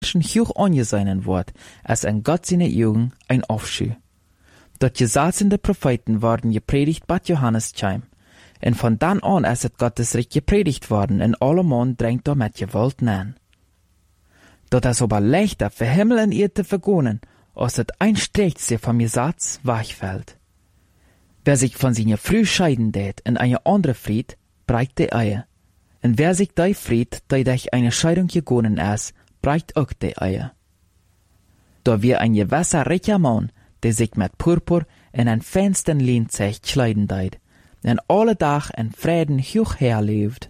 Menschen hoch angesehen wird, als ein Gott seine Augen ein Aufscheu. Dort gesatzende Propheten worden gepredigt bei Johannes Chaim. Und von dann an ist het Gottes Reich gepredigt worden, und alle Mann drängt damit Gewalt nähen. Dort ist aber leichter für Himmel und Erde vergonnen, als het ein Strächse vom Gesetz weichfällt. Wer sich von seiner Früh scheiden tät in eine andere Fried, breicht die Eier. Und wer sich die Fried, die durch eine Scheidung gegonnen ist, breicht auch die Eier. Da wir ein gewisser reicher Mann, der sich mit Purpur in ein feinsten Leinzeug kleiden deit, und alle Tag in Frieden hoch herlebt.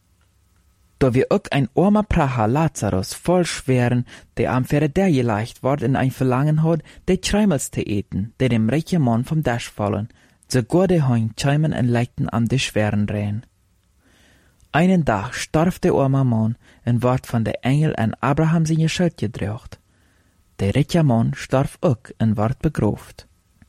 Da wir auch ein armer Pracher Lazarus voll schweren, der am der gelegt ward in ein Verlangen hat, die Schreimels zu eten, der dem reichen Mann vom Dasch fallen, sogar die Heun scheimen und leiten am die schweren Rehen. Einen Tag starb der arme Mann und ward von der Engel an Abraham seine Schuld gedrückt. Der reiche Mann starb auch und ward begraft.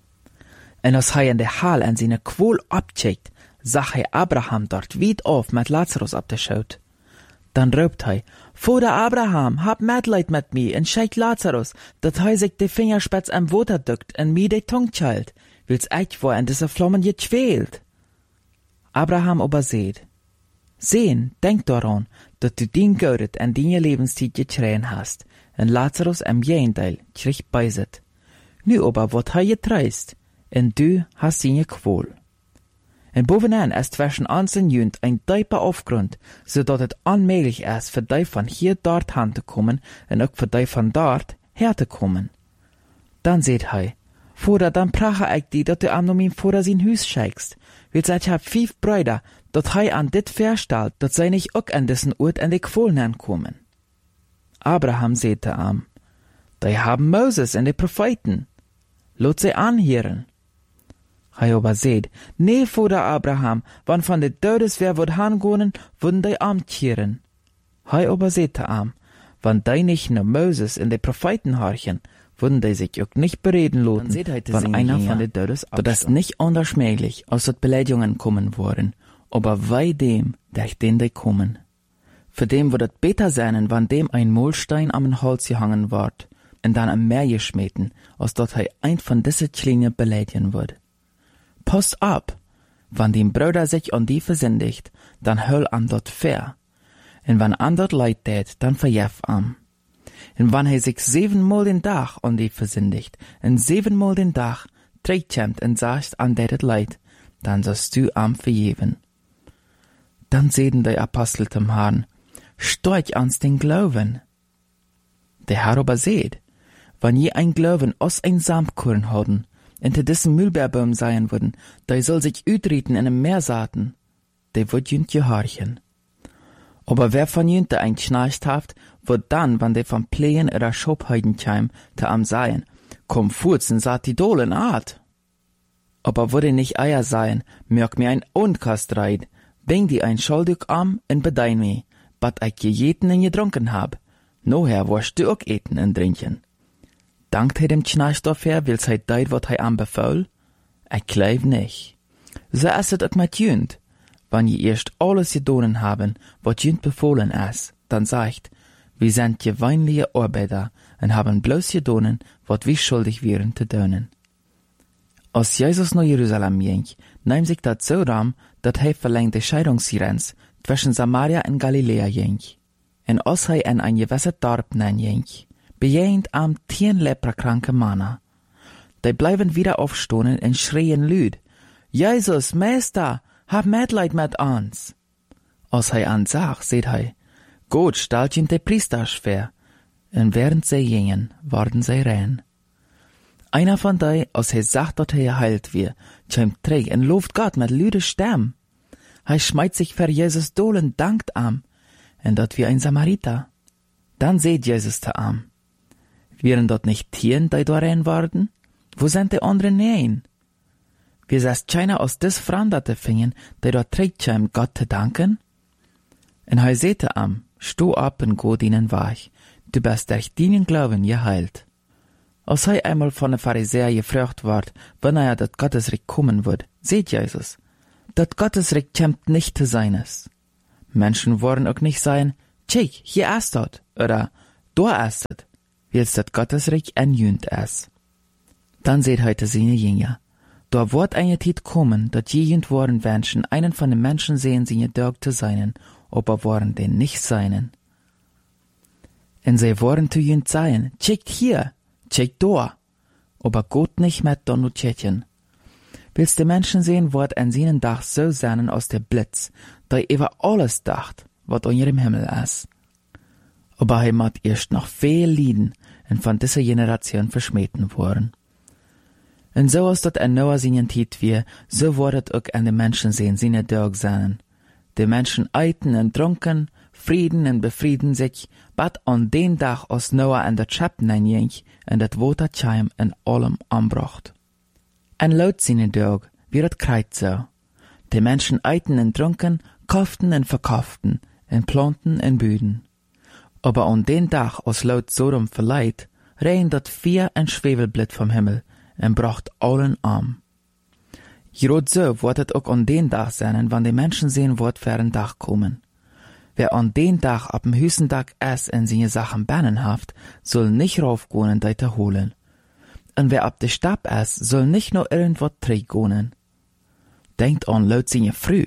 Und als er in der Hall an seine Qual abcheckt, sah er Abraham dort weit auf mit Lazarus ab der Schaut. Dann raubt er, Vater Abraham, hab Mitleid mit mir und schick Lazarus, dat er sich die Fingerspitz am Wasser duckt und mir die Tung schalt, wills ich war in diese Flammen gequält. Abraham aber seht, sehen, denk daran, dass du den Gaudet an deine Lebenszeit geträen hast, und Lazarus am Jenteil kriegt beiset. Nu aber wird er getreist, und du hast seine Qual. Und bovenaan ist zwischen uns und Jünd ein tiefer Aufgrund, so dass es unmöglich ist, für die von hier dort hin zu kommen, und auch für die von dort her zu kommen. Dann seht er, Vater, dann prache ich die, dass du am noch mein Vater sein Haus schickst, weil ich hab 5 Brüder, dass er an dit verstellt, dass sie nicht auch an diesen Ort an die Qualen kommen. Abraham sehte am, die haben Moses und die Propheten. Lot sie anhören. Hij aber seht, nee, Vater Abraham, wann von de Todes wer wird hangonen, würden die amtieren. Hij aber sehte am, wann die nicht nur Moses und die Propheten horchen, würden die sich auch nicht bereden loten, wann einer von de Todes abstammt. Das ist nicht anders möglich, als dass Beleidigungen kommen worden, aber wei dem, durch den die kommen. Für dem wird es besser sein, wann dem ein Mahlstein am Hals gehangen wird, und dann am Meer geschmeten, als dass er ein von diesen Klingen beleidigen wird. Passt ab, wann dem Bruder sich an die versündigt, dann höll an dort fair. Und wann an dort leid tät, dann verjef am. Und wann er sich 7-mal den Tag an die versündigt, und 7-mal den Tag trägt und sagt an det leid, dann sollst du am verjeven. Dann sehen die Apostel zum Herrn, steigt ans den Glauben. Der Herr aber seht, wann je ein Glauben aus ein Samkorn haben, hinter dessen Mühlbeerbaum sein würden, der soll sich ütreten in einem Meer saaten, der wird jünt gehorchen. Aber wer von jünt ein Schnarcht haft, wird dann, wann der von Pleen oder Schobheiden käm, der am seien, komm furzen, saat die Dolen art. Aber würde nicht Eier sein, merk mir ein Unkast reit, bring die ein Schuldig am und bedein mi, bat ich gejeten und getrunken hab, noher wirst du auch eten und trinken. Dankt dem Schnarcht dafür, wills deit, wat anbefaul? Ich glaub nicht. So ist es auch mit jünd. Wann je erst alles gedonen haben, wat jünd befohlen ist, dann sagt, wir sind gewöhnliche Arbeiter und haben bloß gedonen, wat wir schuldig wären zu dönen. Als Jesus nach Jerusalem ging, nahm sich das so ram, dat er verlängte Scheidungsgrenz zwischen Samaria und Galiläa ging. Und als er in ein gewisses Dorf ging, bejähnt am 10 leprakranke Männer. Die bleiben wieder aufstehen und schreien lüd, Jesus, Meister, hab Mitleid mit uns. Als er ansah, seht er, Gott stellt ihn die Priester schwer, und während sie gingen, wurden sie rein. Einer von die, als er sagt, dass er geheilt wird, kommt träg und lobt Gott mit lüde Stimme. Er schmeißt sich für Jesus dolen, dankt am, und dort wie ein Samariter. Dann seht Jesus zu am. Wären dort nicht Tieren, die da rein waren? Wo sind die anderen nein? Wir sehst keiner aus des Franderte fingen, die dort trägt Gott zu danken? Und er sehte am, stu ab und go ihnen wach, du bist durch deinen Glauben geheilt. Als er einmal von den Pharisäern gefragt ward, wann dat Gottesreich kommen wird, seht Jesus, dat Gottesreich kämmt nicht zu seines. Menschen wollen auch nicht sein, tschik, hier ist dort, oder Da ist es, willst das Gottesreich enjünt es. Dann seht heute seine Jünger. Da wird eine Zeit kommen, dat jegend worden Menschen einen von den Menschen sehen, seine Tag zu seinen, aber waren den nicht seinen. Und sie waren zu jünd sein, checkt hier, checkt da, aber Gott nicht mit Donnu tschetchen. Willst die Menschen sehen, wird an seinen Dach so sein aus der Blitz, da über alles dacht, wat unter dem Himmel ist. Aber er mat erst noch viel lieden und von dieser Generation verschmähten worden. Und so ist dat an Noah seinen Tiet wie, so wird auch an den Menschen sehen, seine Tag sein. Die Menschen eiten und trunken, frieden und befrieden sich, bat an den Tag aus Noah an der Schöpfen einging und dat Waterscheim in allem anbracht. En laut seine Tag wird het kreit so. Die Menschen eiten und trunken, kauften und verkauften, und planten und büden. Aber an den Tag aus laut Sodom verleiht, rein dat 4 ein Schwefelblit vom Himmel, und bracht allen arm. Grad so wird het auch an den Tag sein, wann die Menschen sehen, wird für ein Tag kommen. Wer an den Tag ab dem höchsten Tag es in seine Sachen bannenhaft, soll nicht raufgehen und deite holen. Und wer ab de Stab es, soll nicht nur irgendwas träggonen. Denkt an laut seine früh.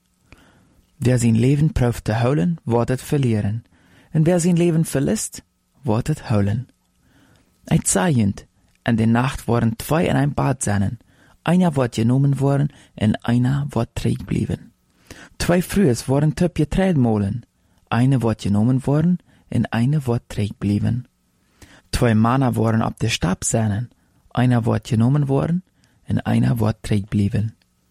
Wer sein Leben prüft zu holen, wird het verlieren. Und wer sein Leben verlässt, wird het holen. Ein Zeichend, in der Nacht waren 2 in ein Bad seinen. Einer wird genommen worden, und einer wird träg blieben. 2 Frühes waren töp geträht molen. Eine wird genommen worden, und eine wird träg blieben. 2 Männer waren ab der Stab seinen. Einer wird genommen worden, und einer wird träg blieben.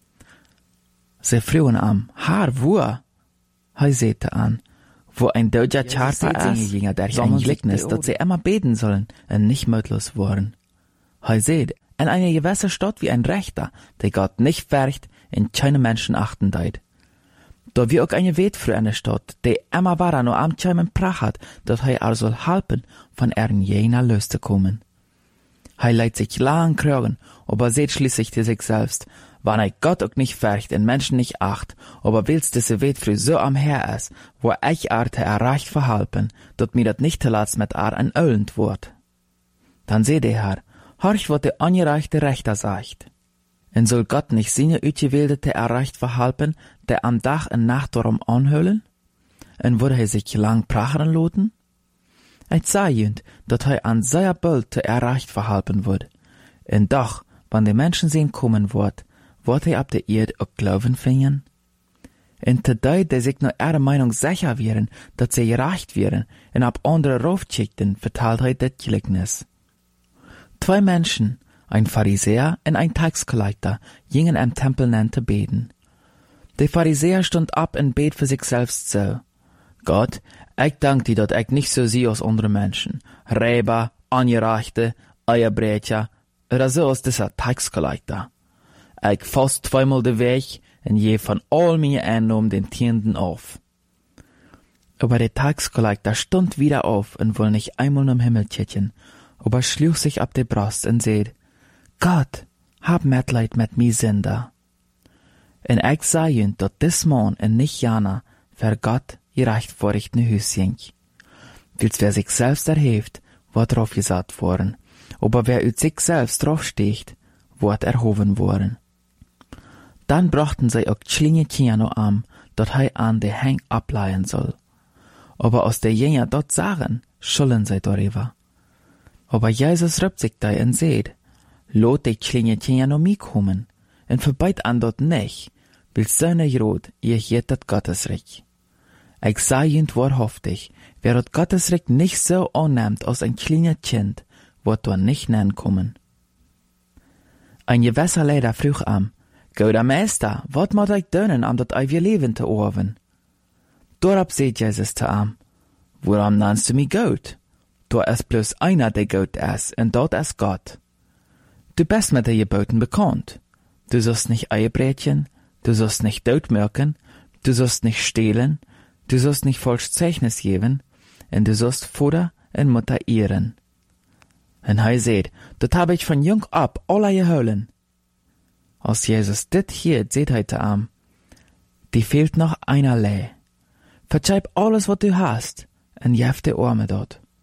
Sie frühen am, Haar, wo? Hei sehte an, wo ein deutscher Charter ist, der ein Gleichnis, dass sie immer beten sollen, und nicht mutlos waren. Hei seht, in einer gewissen Stadt wie ein Rechter, der Gott nicht färcht, und keine Menschen achten deit. Da wie auch eine Wetfrau in der Stadt, der immer war nur am Scheimen Prach hat, dass hei soll halpen, von jener Lös zu kommen. Hei leidt sich lang kragen, aber seht schließlich zu sich selbst, wann ei Gott auch nicht färcht und Menschen nicht acht, aber willst diese Wetfrau so am Her ist, wo ich arte erreicht verhalpen, dort mir dat nicht zuletzt mit ein Öllend wort. Dann seht der Herr, horch wat der angereichte Rechter sagt. Und soll Gott nicht seine Utgewählte erreicht verhalpen, der am Dach und Nacht darum anhüllen? Und würde er sich lang prachen loten? Ich sah jünd, dat er an seiner Bölte erreicht verhalpen wird. Und doch, wann die Menschen sehen kommen wird er ab der Erde auch glauben finden? Und zu die, die sich nur ihre Meinung sicher wären, dat sie gerecht wären, und ab andere raufschickten, verteilt er das Gleichnis. 2 Menschen, ein Pharisäer und ein Taxkollector, gingen am Tempel zu beten. Der Pharisäer stund ab und bet für sich selbst so: Gott, ich dank dir, dat ich nicht so sehe als andere Menschen. Räber, Angereichte, Eierbrecher, oder so als dieser Taxkollector. Ich fast 2-mal den Weg und je von all meine Einnahmen den Tienden auf. Aber der Taxkollector stund wieder auf und wollte nicht einmal am Himmel tschetchen, aber schlug sich ab der Brust und seht: Gott, hab Mitleid mit mi Sünder. Und ich sah jünd, dat dis Mann und nicht Jana für Gott gerecht vorrichten Hüsschen. Wils wer sich selbst erhebt, wird drauf gesagt worden, aber wer ut sich selbst draufsteht, wird erhoben worden. Dann brachten sie auch Schlinge Kiano an, dat hei an der Heng ableihen soll. Aber aus der Jünger dort sagen, schulden sie darüber. Aber Jesus rübt sich da und seht: Lot die Schlinge Kiano mi kommen, und verbeit an dort nicht, will seine Jod ihr jet dat Gottesreich. Ich sah jünd wahrhaftig, wer dat Gottesreich nicht so annimmt als ein kleiner Kind, wird dort nicht nennen kommen. Ein gewisser Leder frug am: Guter Meister, wat moet ich doen om dat eeuwige Leben te erven? Daarop seht Jesus zu am: Waarom nennst du mich gut? Da ist bloß einer, der gut ist, und dort ist Gott. Du bist mit den Geboten bekannt. Du sollst nicht Eierbrechen, du sollst nicht totmürken, du sollst nicht stehlen, du sollst nicht falsch Zeichnis geben, und du sollst Vater und Mutter ehren. Und er seht, dat hab ich von jung ab alle geholen. Als Jesus dit hier seht heute am: Die fehlt noch einerlei. Verzeih alles, was du hast, und jef die Arme dort.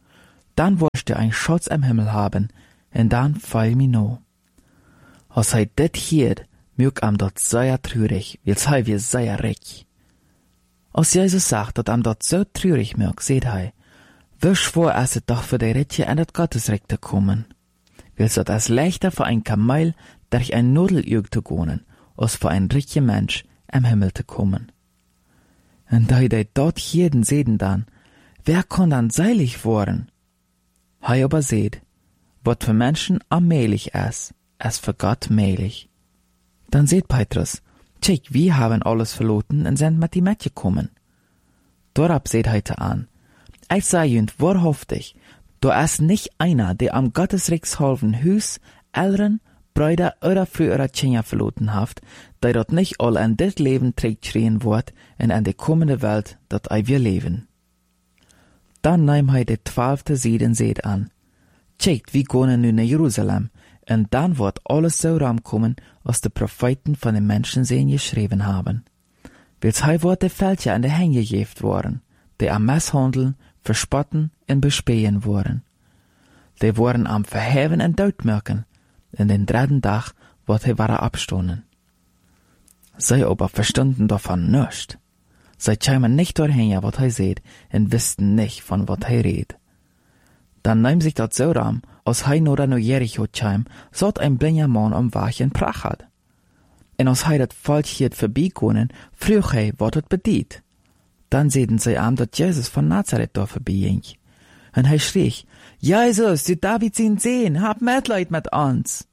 dann wirst du ein Schatz im Himmel haben, und dann fall mir no. Als hij dit hiert, mög am dort sehr traurig, weil's hij wir sehr reich. Als Jesus sagt, dat am dort so traurig mög, seht hij, wie schwer es het doch für die Ritje in das Gottesreich zu kommen. Weil's dat es leichter für ein Kamel durch ein Nadelöhr zu gehen, als für ein reicher Mensch im Himmel zu kommen. Und da hij dort hierden sehen dann, wer kann dann seilig worden? Hij aber seht, wat für Menschen allmählich ist, es für Gott mählich. Dann seht Petrus, tschik, wir haben alles verloren und sind mit die mitgekommen. Dorab seht heute an, ich sage jünd wahrhaftig, da ist nicht einer, der am Gottesrechtshalven Hus, Eltern, Brüder oder frühere Kinder verloren hat, der dort nicht all in dit Leben trägt schreien wird und in die kommende Welt, dat wir leben. Dann nahm hij de 12. Seed en seed an. Tschekt, wie gehen nu naar Jerusalem, und dann wird alles so ramkommen, als de Propheten von den Menschen sehen geschrieben haben. Weils hij wird de Fältje an de Hänge gejeft worden, die am Misshandeln, verspotten und bespähen wurden. Die wurden am Verheven und Doodmerken, in den 3. Tag wird hij ware abstonden. Zij aber verstanden davon nichts. Zij kämen nicht doorheen wat hij seht, und wisten nicht, von wat hij redt. Dann nahm sich dat so ram, als hij nur naar Jericho käm, zat ein blinder Mann am Weg in Prachat. En als hij dat Volk hiert vorbeigonen, vroeg hij wat het bedient. Dann sehten sie am, dat Jesus von Nazareth da vorbeiging. Und hij schrie, Jesus, du David zijn Sehn, hab Mitleid mit uns.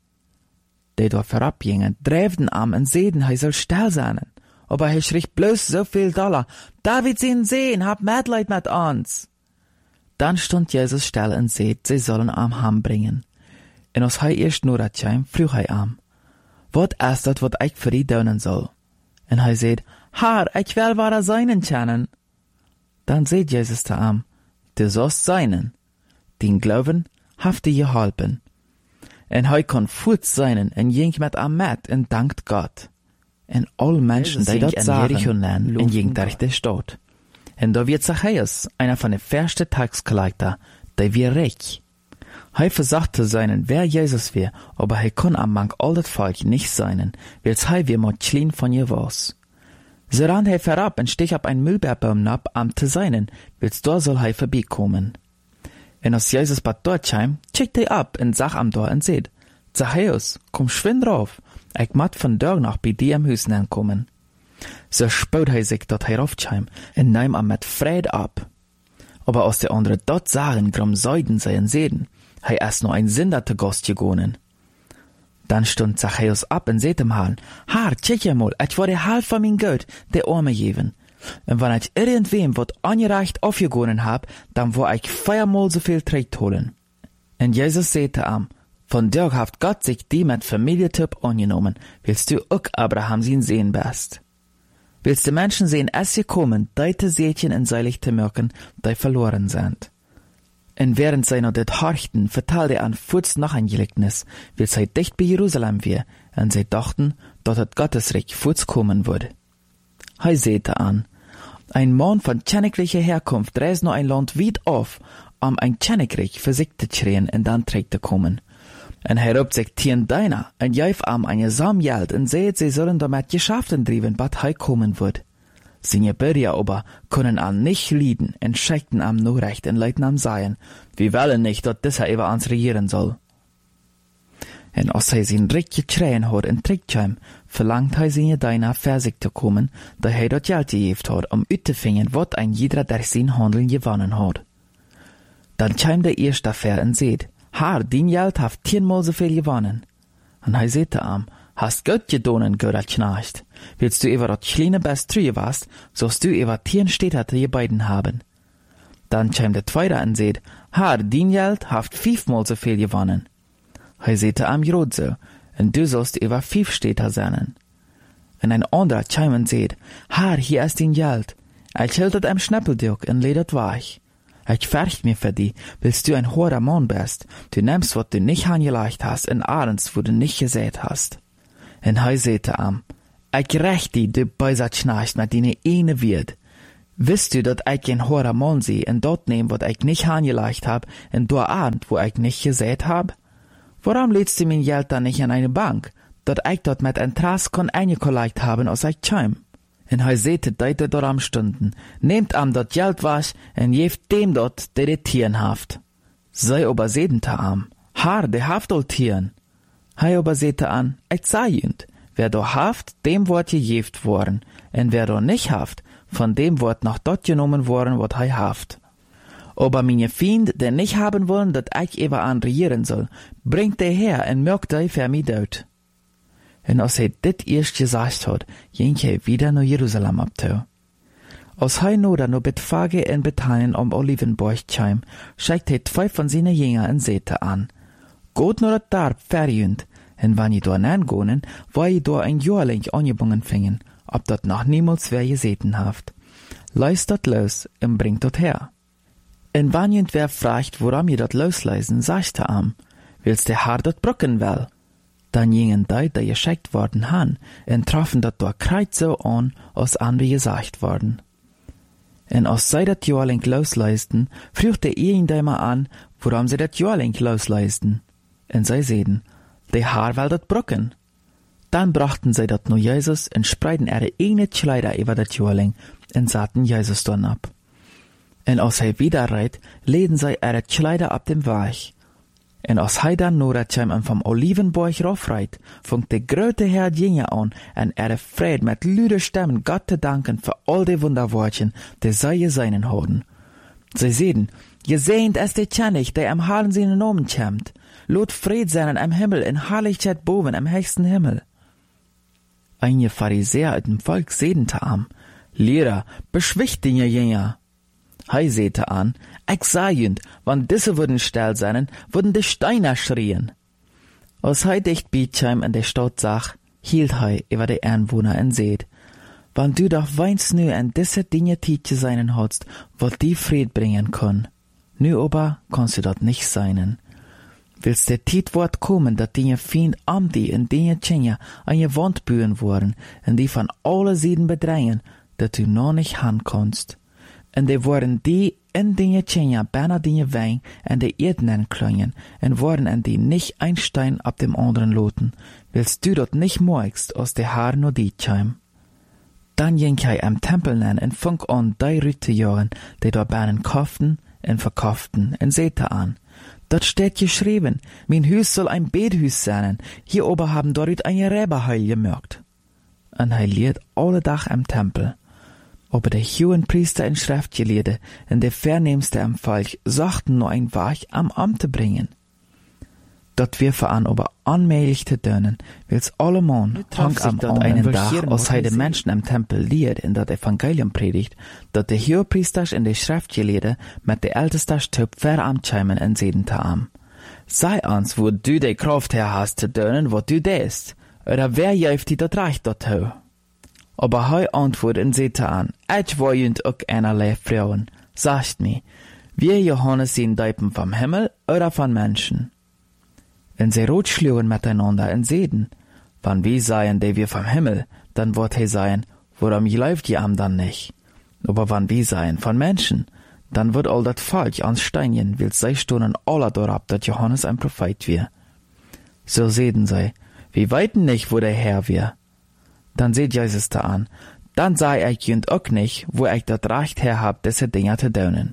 Die da vorabgingen, dräften am und sehten, hij soll still sein. Aber hij schrie bloß so viel Dollar, David zijn Sehn, hab Mitleid mit uns. Dann stund Jesus still und seht, sie sollen am Ham bringen. Und als hij erst nur dat käm, vroeg hij am, wat ist dat wat ich für die doen soll? Und hij seht, Herr, ich will ware seinen kennen. Dann seht Jesus zu am, du sollst seinen. Den Glauben haft dir geholpen. Und hij kon voort seinen und ging mit am Met und dankt Gott. Und all Menschen, die dort sagen, und ging durch die Stadt. Und da wird Zachäus, einer von den ersten Taxkollector, der wir reich. Hij versagte seinen, wer Jesus wär, aber hij kon am Mank all das Volk nicht seinen, weil's hij wir mod klein von ihr was. So rann hij verab und stich ab ein Müllbeerbaum ab, am zu seinen, weil's da soll hij vorbeikommen. Und als Jesus bad dort kam, checkt hij ab und sag am Tor und seht, Zachäus, komm schwind drauf, ich mat von dort noch bei dir am Hüsen ankommen. So spaut hij sich dort heraufkam und nahm am mit Fried ab. Aber als die andere dort sagen, grum Seuden seien sehen, hij erst noch ein Sünder zu Gast gegonen. Dann stund Zachäus ab und seht ihm Herrn, Herr, check ja mal, ich wurde halb von mein Geld, der Arme geben. Und wenn ich irgendwem wat angereicht aufgegonen hab, dann wo ich 4-mal so viel Tritt holen. Und Jesus sagte ihm, von dir haft Gott sich die mit Familientyp angenommen, willst du auch Abraham sein Sehen bist. Willst du Menschen sehen, es gekommen, deite Sätchen in seilig zu merken, die verloren sind. Und während sie noch det horchten, vertalte er an Fuß noch ein Gleichnis, weil sie dicht bei Jerusalem wär, und sie dachten, dort hat Gottesreich Fuß kommen würde. Hij sehte an, ein Mann von königreicher Herkunft reist noch ein Land weit auf, ein Königreich für sich zu schreien und dann trägt zu kommen. Und hij roept sich tien deiner, und jäuf am ein Samgeld, und seht, sie sollen damit Geschäften driven, bat hij kommen wird. Seine Bürger aber können an nicht lieden und schickten am nur recht und leiten am Seien, wir wollen nicht, dass dieser über uns regieren soll. Und als hij sein Recht geschreien hat und trägt kam, verlangt hij seine Deiner für sich zu kommen, da hij dort Geld gegeben hat, uitzufinden, wat ein jeder durch sein Handeln gewonnen hat. Dann kam der erste dafür und seht, Herr, dein Geld haft 10-mal so viel gewonnen. Und hij sagte ihm, hast Gott gedonen, guter Knecht. Willst du über das kleine Best trüge warst, sollst du über 10 Städte je beiden haben. Dann kam der zweite und seht, Herr, dein Geld haft 5-mal so viel gewonnen. Hij sagte ihm Jod so, und du sollst über 5 Städte sein. Und ein anderer kam und seht, Herr, hier ist dein Geld. Ich hielt het am Schnäppeldürk und ledet weich. Ich fürcht mir für die, willst du ein hoher Mann bist, du nimmst, was du nicht angelegt hast, und ahrens, wo du nicht gesät hast. Und hij sagte ihm, ich rächt die, du böser Knecht, mit deine eine wird. Wisst du, dat ich ein hoher Mann sie en dort nehm, wat ich nicht angelegt hab, en do Abend, wo ich nicht gesät hab? Warum lädst du mein Geld dann nicht an eine Bank, dat ich dort mit Interesse kon eingelegt haben, als ich chim? En hij zette deite dort am Stunden, nehmt am dat Geld was, en jeft dem dort, der de Tieren haft. Sei aber sedente am, haar, de haft all Tieren. Hij aber zette an, ich sei jünd, wer do haft, dem wordt gejeft worden, en wer do nicht haft, von dem wordt noch dort genommen worden, wat hij haft. Aber meine Fiend, der nicht haben wollen, dat ich ever an regieren soll, bringt der her en mögt hij für mich dood. En als hij dit eerst gezegd had, ging hij wieder naar Jeruzalem abtoe. Als hij noder no Betfage en Bethanien om Olivenborg kwam, schickt hij 2 van zijn jünger en zette an. Goed naar het dorp verjünd, en wanneer je door aangonen, waar je door een jaarling angebungen vingen, ob dat noch niemals wer gezeten haft. Leist dat los en bringt dat her. En wanneer wer fragt, waarom je dat losleisen, sagt er am, willst der Herr dat brücken wel? Dan gingen die geschickt worden han, en trafen dat door kreit so an, als an wie gesagt worden. En als zij dat jaarling losleisten, vroeg de irgendeimer an, waarom sie dat jaarling losleisten. En zij zeiden, de Herr wel dat brücken. Dan brachten zij dat naar Jesus en spreiden eine Kleider über dat jaarling en zaten Jesus dan ab. En als hij wieder reit, leden zij Kleider ab dem Weg. En als hij dan noordatjem en vom Olivenborg raufreit, funkt de grote Herr Dinge an en vrede met luide stemmen Gott te danken voor al die wunderwoordchen, die zij geseinen hadden. Zij zeiden, gesehend es de Tjennig, der am Halen seinen Namen kämmt. Lot Fred sein am Himmel in Herrlichkeit boven am höchsten Himmel. Einige Pharisäer uit dem Volk sedente am, Lehrer, beschwicht die Jünger. Hij zette an, ich sah jünd, wann diese würden still sein, würden die Steiner schrien. Als hij dicht bietschheim in der Stadt sag, hielt hij über die Einwohner en seht, wann du doch weinst nu an diese Dinge Tietje seinen hast, wat die Fried bringen kann. Nu aber kannst du dat nicht seinen. Willst der Tietwort kommen, dat die Fiend am die in die Tjenja an je Wand bühen worden, en die von alle Seiten bedrängen, dat du noch nicht han kannst. En die worden die in die Tjenja bijna die Wein en de Erdnen klöngen, en worden en die nicht ein Stein ab dem anderen loten, willst du dort nicht morgst aus der Haar no die Tjeim. Dann ging hij am Tempel nen en funk an die Rüte jagen, die dort bijna kauften en verkauften en zette an. Dat steht geschrieben, mein Hüs soll ein Bethuis sein, hier oben haben dort ein Räberheil gemerkt. En hij leert alle Dach am Tempel. Aber der hohen Priester in Schriftgelehrte und der Vernehmste am Volk sagten nur ein Weg am Amt zu bringen. Dat wir veran aber anmählich zu dönen, wills allemann hangt am dort einen Tag, als hij de Menschen am Tempel lehrt in dat Evangelium predigt, dat der Hohepriester in der Schriftgelehrte mit der älteste Stück veramtscheimen en sedente am. Sei ans, wo du de Kraft her hast zu dönen, wo du dest, oder wer jäuft die dat Recht dort ho? Aber hij antwoordt en zette an, ich war jünd ook einerlei Frauen, sagt mir, wir Johannes sind Deipen vom Himmel oder von Menschen? En sie rotschlugen miteinander en seden, wann wir seien, die wir vom Himmel, dann wird he seien, warum läuft ihr am dann nicht? Aber wann wir seien von Menschen, dann wird all dat falsch ans Steinchen, will sei stunden aller dorab, dat Johannes ein Prophet wir. So seden sie, wir weiten nicht, wo der Herr wir. Dann seht Jesus da an, dann sei ich jünd auch nicht, wo ich dat Recht her hab, diese Dinger zu dönen.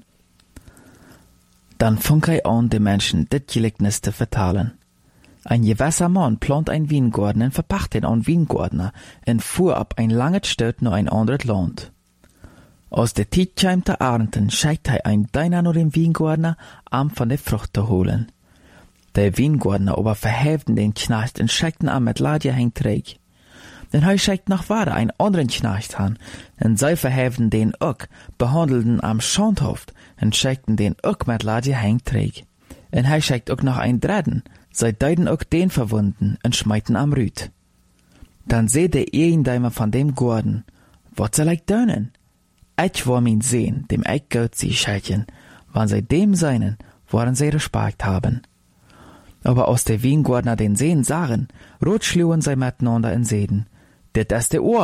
Dann funk er an, die Menschen dit Gleichnis zu vertalen. Ein gewisser Mann plant ein Weingarten und verpachtet ihn an Weingärtner und fuhr ab ein langes Stück nach ein anderes Land. Aus der Zeit kam der Ernten, schickt er ein Deiner nach dem Weingärtner, am von der Frucht zu holen. Der Weingärtner aber verhäften den Knecht und schickten am mit Ladje hängt. Denn er schickt noch weiter einen anderen Knecht an, und sie verhäften den auch, behandelten am Schondhof und schickten den auch mit Ladje hängt. Und er schickt auch noch einen dritten, sie deuten auch den verwunden und schmeiten am Rüt. Dann seht der irgendeimer von dem Garten, wat soll ich dönen? Ich war mein Sehen, dem ich Gott sie schächen, wann sie dem seinen, woran sie Respekt haben. Aber aus der Weingärtner den Sehen sahen, rotschlugen sie miteinander in Seden. Dit ist der Orf,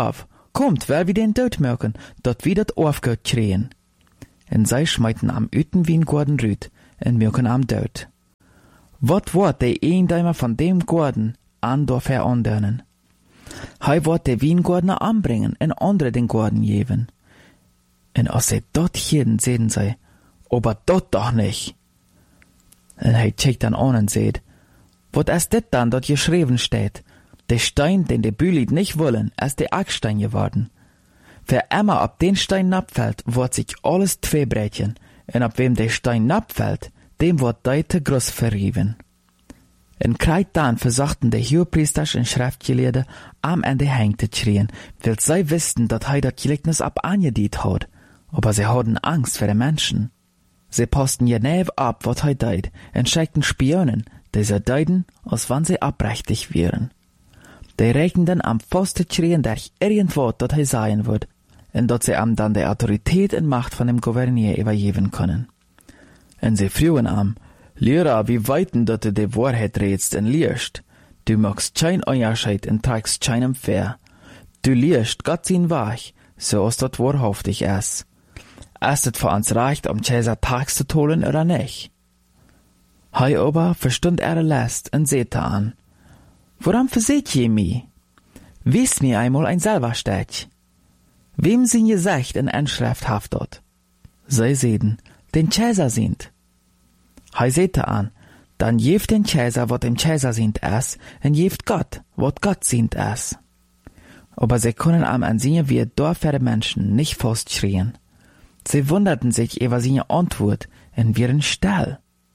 kommt, weil wir den Tod merken, dat wir dat aufgehört kreen. En zij schmeiten am Üten wie ein Gordon rüt, en merken am Tod. Wat wordt de Eendeimer von dem Gordon an door veranderen? Hij wordt de Wiengordner anbringen en andere den Gordon geven. En als zij dat hielden, zeiden zij, aber dat doch nicht. En hij checkt dan an en zeid, wat is dit dan dat geschreven steht? De Stein, den de Bülied nicht wollen, ist de Ackstein geworden. Wer immer ab den Stein napfällt, wird sich alles tweebrechen, en ab wem de Stein napfällt, dem wird deite groß verrieben. En kreit dan versuchten de Hohepriesters en Schriftgelehrten am Ende hängte schrien, weil sie wussten, dat hij dat Gleichnis ab angediet hat, aber sie hatten Angst vor den Menschen. Sie posten genau ab, wat hij deed, en schickten Spionen, die sie deiden, als wann sie abrechtig wären. Die rechneten am Pfosten schrien durch irgendwo, dat hij sagen wird, en dat sie am dann die Autorität und Macht von dem Gouverneur übergeben können. En sie frühen am, Lehrer, wie weiten dat du die Wahrheit redst en liest? Du magst kein Unterschied en trägst keinem fair. Du liest Gott sein Werk, so als dat wahrhaftig ist. Ist es für uns recht, Cäsar Tags zu holen oder nicht? Hei aber verstund Last und sehte an. Warum verseht je mi? Wies mir einmal ein Selberstech. Wem sind gesagt in Inschrift haftet? Sie sehen, den Cäsar sind. Hei sehte an, dann jeft den Cäsar, wat dem Cäsar sind es, en jeft Gott, wat Gott sind es. Aber sie können am ansehen, wie dorfere Menschen nicht festschrien. Sie wunderten sich über seine Antwort und waren still.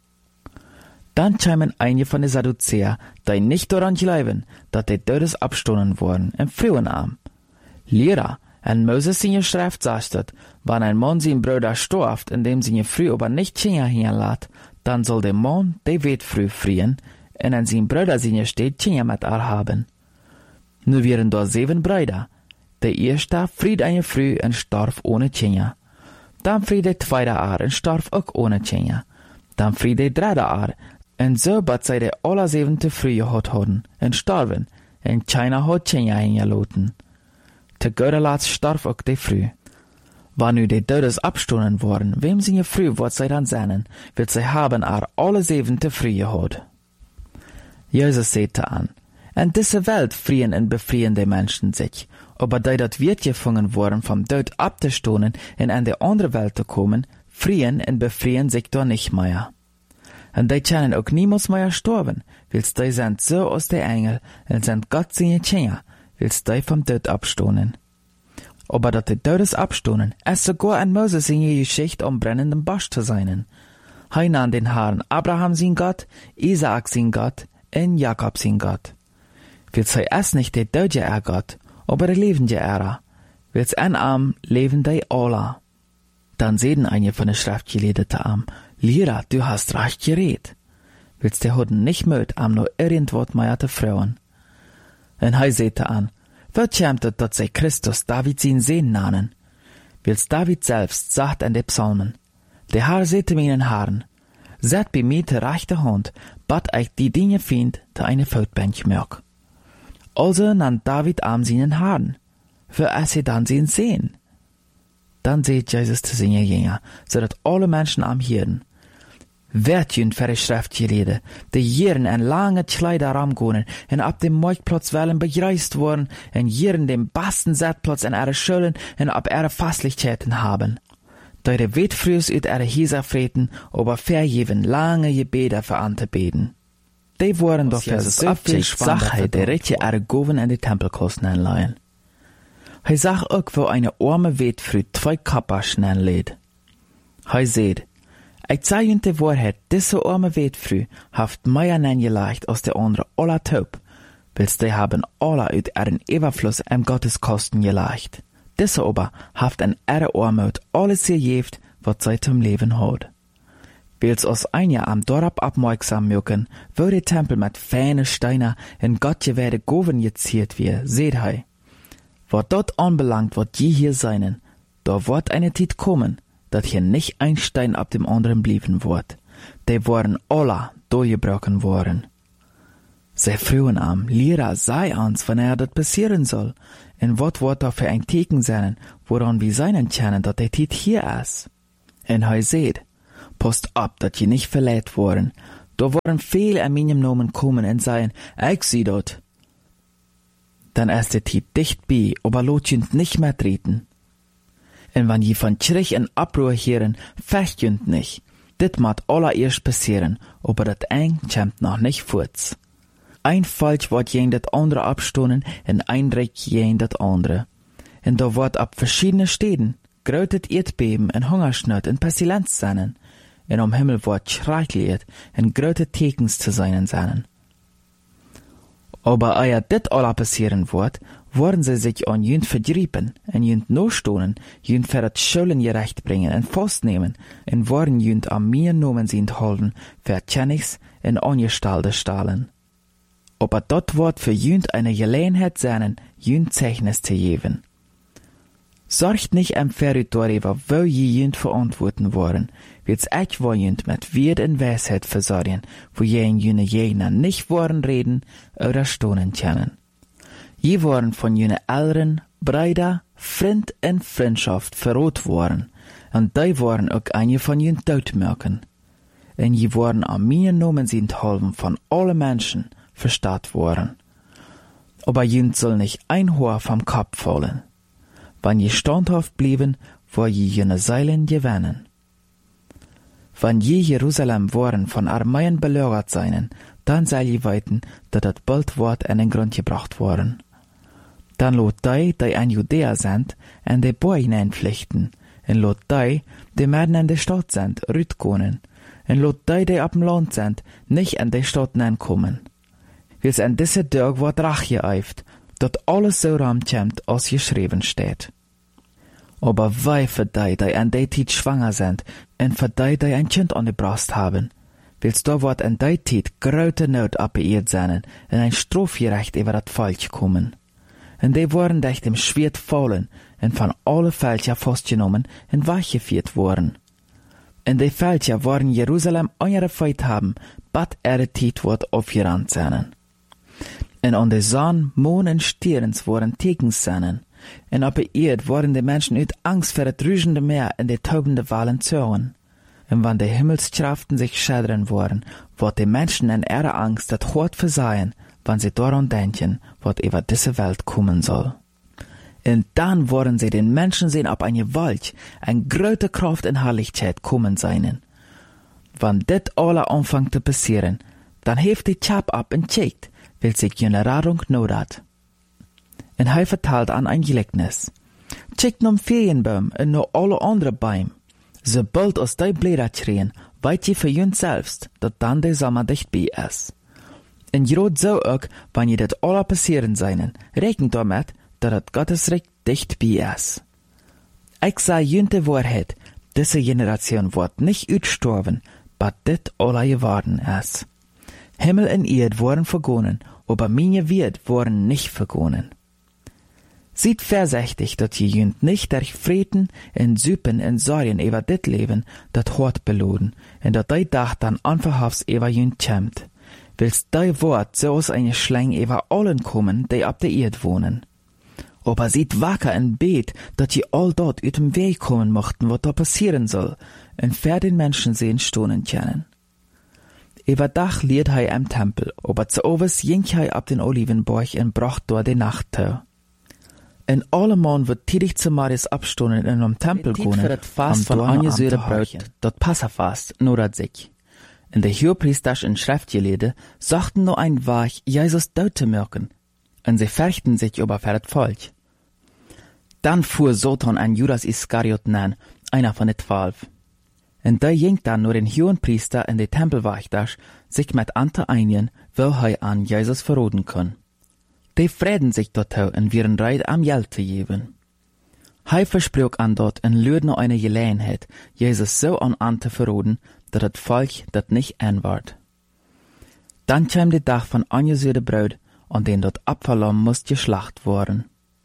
Dann kämen einige von den Sadduzäer, die nicht daran glauben, dass die Todes abstoßen worden, und frühen am. Lehrer, en Moses seine Schrift sagt, wenn ein Mann seinen Bruder stirbt, indem seine Frau aber nicht hinlässt, dann soll der Mann die Witfrau frieren, und an sein Bruder seine steht Kinder mit ihr haben. Nu wären da 7 Brüder. Der erste fried eine Frau und starb ohne Kinder. Dann fried der zweite Jahr und starb auch ohne Kinder. Dann fried der dritte Jahr, und so bat sie die alle 7. Früh gehad hadden, und starben, und keiner hat Kinder hingelassen. Te Göderlatz starb auch die Früh. Wann nu die Todes abstoßen worden, wem seine Früh wird sie dann sehnen, wird sie haben alle 7. Früh gehad. Jesus sagte an, in dieser Welt frieren und befrieren die Menschen sich, aber die dat wird gefangen worden vom Tod abzustoßen und in die andere Welt zu kommen, frieren und befrieren sich da nicht mehr. Und die können auch niemals mehr sterben, weil die sind so aus der Engel und sind Gott seine Kinder, weil die vom Tod abstoßen. Aber dat die Todes abstoßen, ist sogar an Moses in die Geschichte am brennenden Busch zu sein. Hij nahm den Herrn Abraham sein Gott, Isaak sein Gott und Jakob sein Gott. Weil sie ist nicht der tote Gott, aber der lebende Ära. Weil en am leben die alle. Dann sehen einige von den Schriftgelehrten am, Lehrer, du hast recht geredet. Weil die hatten nicht mögt, am nur irgendwas mehr zu frauen. Und er sagte an, wird schämt, dass sie Christus David sein Sehen nannen? Weil David selbst sagt an den Psalmen, der Herr sagte meinen Herrn, seid bei mir die rechte Hand, bat euch die Dinge find, die eine Feldbank mög. Also nannt David am seinen Herrn, für sie dann sein Sehen. Dann seht Jesus zu seinen Jünger, so dass alle Menschen am Hirn. Werd jün für die Schriftgelehrten, die Jiren en lange Kleider ramgonen, en ab dem Marktplatz wollen begreist worden, en Jiren den besten Settplatz in ihre Schulden en ab ihre Fasslichkeiten haben. Da die Witfrüs ut ihre Häuser freten, aber verjeven lange Gebete für anzubeten. Die waren doch für so viel Sache, die richtig ihre Goven in die Tempelkosten anleihen. Hij zag ook, wo eine arme Witfrü 2 Kappaschen anlädt. Hij seht, ich zeig ihnen die Wahrheit, diese arme Witfrü haft mehr angelegt als die andere aller Taub, weil die haben alle uit ihren Überfluss am Gotteskosten gelegt. Diese aber haft an ihre Armut alles gegeben, was sie zum Leben hat. Weil sie aus ein Jahr am Dorf abmerksam mögen, wo der Tempel mit feinen Steinen in Gott gewährte Goven geziert wird, seht hei. Was dort anbelangt, wird je hier seinen, da wird eine Zeit kommen, dass hier nicht ein Stein ab dem anderen blieben wird. Die waren alle durchgebrochen worden. Sie frühen am, Lehrer, sei uns, wann das passieren soll, en wat wordt da für ein Teken sein, woran wir seinen kennen, dat der Tit hier ist. En hij seht, passt ab, dat je nicht verleiht worden. Da waren viele an meinem Namen kommen en sagen, ich sieh dort. Dann ist der Tit dicht bei, aber lot jünt nicht mehr treten. En wann je von Kirch en Abruhr hören, fecht jünt nicht. Dit mat allererst passieren, aber dat eng kämmt noch nicht furz. Ein Falsch wird jen dat andere abstonen, en ein Reck jen dat andere. En da wird ab verschiedene Städten, grötet Erdbeben en Hungersnot en Pestilenz seinen, en am Himmel wird schreckliet en gröte Tekens zu seinen seinen. Aber eia dit aller passieren wird, worden sie sich an jünd verdriepen, en jünd no stonen, jünd für dat Schulden gerecht bringen en festnehmen, en worden jünd am mir nomen sind holden, für Tjennigs en angestalde stahlen. Aber dort wird für jünd eine Gelegenheit sein, jünd Zeichnis zu geben. Sorgt nicht am Territorium, wo je jünd verantworten worden, wird's echt wo jünd mit Wert und Weisheit versorgen, wo jen jüne Jäger nicht worden reden oder stonen können. Je worden von jüne Eltern, Brüder, Freund und Freundschaft verrot worden, und die worden auch eine von jünd tot merken. Und je worden am mir nomen sind halben von allen Menschen verstaat worden. Aber jünd soll nicht ein Haar vom Kopf fallen. Wann je standhaft blieben, wo je jene Seilen gewinnen. Wann je Jerusalem worden von Armeien belagert seien, dann soll je weiten, dat dat bald wort an den Grund gebracht worden. Dann lot die ein Judäer sind, en de Boy hineinpflichten, en lot die Mäden in de Stadt sind, rütkonen, en lot die ab dem Land sind, nicht in de Stadt kommen. Wils an diese Tag wird Rach geeift, dat alles so ramkämmt, als geschrieben steht. Aber wei für die an der Zeit schwanger sind, en für die ein Kind an der Brust haben, wils da wird an der Zeit große Not abbeirrt sein, en ein Strafgerecht über dat Falsch kommen. En die worden durch dem Schwert fallen, en von alle Fälscher festgenommen en weggeführt worden. En die Fälscher worden Jerusalem angefeuert haben, bat ihre Zeit wird aufgerannt sein. En an de Sonne, Mond en Sterns worden Tekens sein, en op de Erd worden de Menschen uit Angst voor het ruischende Meer en de taubende Walen zogen. En wann de Himmelskraften sich schädern worden, wird de Menschen in ihrer Angst dat Hort versahen, wann sie daran denken, wat über diese Welt kommen soll. Und dann worden sie den Menschen sehen ab eine Gewalt, ein große Kraft und Herrlichkeit kommen seinen. Wann dit alle anfangt zu passieren, dann heeft die Chap ab und checkt, will sich Generierung not hat. Und er vertelt an ein Gleichnis. Checkt nom Ferienbaum und no alle andere Bäume. Sobald aus die Blätter schreien, weit je für jünd selbst, dat dann der Sommer dicht bei ist. Und grad so auch, wenn je dat alle passieren seinen, rechnet damit, dat het Gottesreich dicht bei ist. Ich sag jünd die Wahrheit, diese Generation wird nicht utstorben, but dit alle geworden ist. Himmel und Erd wurden vergonnen, aber meine Wert wurden nicht vergonnen. Seid vorsichtig, dat je jünd nicht durch Freten en Süppen en Sorgen über dit Leben, dat Hort beloden, en dat die Dach dann anverhafts über jünd kämmt. Willst die Wort so aus eine Schlang über allen kommen, die ab der Erd wohnen. Aber seid wacker en bet, dat je all dort uit dem Weg kommen mochten, wat da passieren soll, en ver den Menschen sehen stonen können. Über Dach liert hei am Tempel, aber zu overs jink hei ab den Olivenborg en bracht dort die Nachttau. En allemal wird tidig zu Maris abstonen in am Tempel gonen, für das Fast von angesöhre Brot, dort Passafast, nur dat sich. In der Hohepriesters in Schriftgelede sagten nur ein Wach, Jesus dort zu merken, und sie fürchten sich über für das Volk. Dann fuhr Satan an Judas Iskariot nan, einer von den 12. Und der ging dann nur den Hohenpriester in den Tempelwächter sich mit Ante einigen, wo er an Jesus verroden kann. Die freden sich dort und wären bereit, am Geld zu geben. Er versprach an dort und lürt noch eine Gelegenheit, Jesus so an Ante verroden, dass das Volk das nicht anwart. Dann kam der Tag von angesöhre Brot, an den dort Abfallam muss geschlacht worden.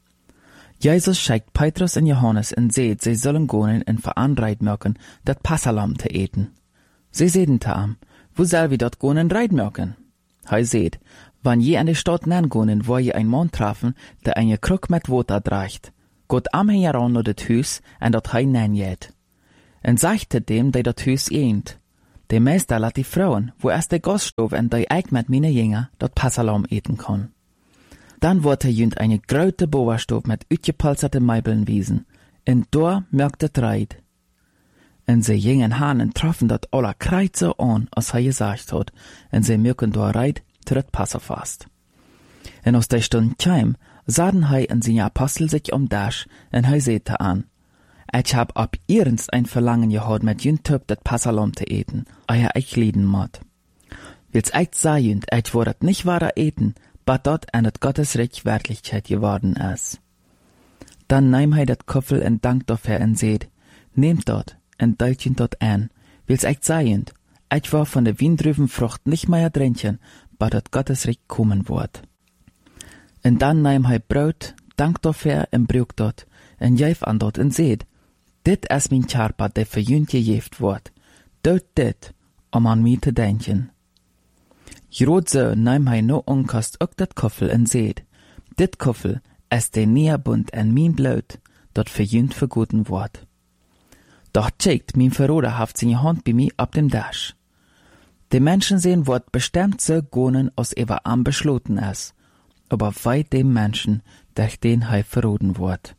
Jesus schickt Petrus und Johannes und seht, sie sollen gehen und veranreit mögen, das Passalam zu eten. Sie sehen tam, wo soll wir dort gehen und reit mögen? Er seht, Wann je an die Stadt nangonen, wo je ein Mann trafen, der eine Krug mit Water draagt, geht am heran nach das Haus, en dat hei nanjet. En sagte dem, der dat Haus eent. De Meister lat die Frauen, wo erst der Gaststof en die eik mit meine Jünger, dat Passalam eten kann. Dann wurde jünd eine grote Boerstof mit uitgepolsterte Meibeln wiesen, en da merkte het Reid. En ze jingen Hanen trafen dat aller Kreuze an, als hij gesagt hat, en ze merken da Reid, tot het Passa fast. En aus der Stunde Tjeim, sahen hij en seine Apostel sich dash, en hij zette an, ich hab ab ihrens ein Verlangen gehad, mit jünd Töp dat Passalam te eten, euer ich lieden mod. Wils echt sagen, ich wurde nicht wahrer eten, bat dort an dat Gottesreich Wirklichkeit geworden ist. Dann nahm hij dat Koffel en dank dafür en seht, nehmt dort en deilt jünd dort an, wils echt sagen, ich war von der Windrübenfrucht nicht mehr drinchen, bat dat Gottesreich kommen wird. En dann nahm hij Brot, dank dafür en brug dort, en jäf an dort en seht, dit is mijn charpa, der für jünd gejeft wordt. Dood dit, om an mij te denken. Groot zo naam hij no onkast ook dat koffel en zeed. Dit koffel is de neerbund en mijn bloed, dat für jünd vergoten wordt. Doch checkt mijn verroder haft zijn hand bij mij op dem dash. De Menschen sehen wordt bestimmt so gonen, als ever am beschloten is, aber weit dem Menschen, durch den hij verroden wordt.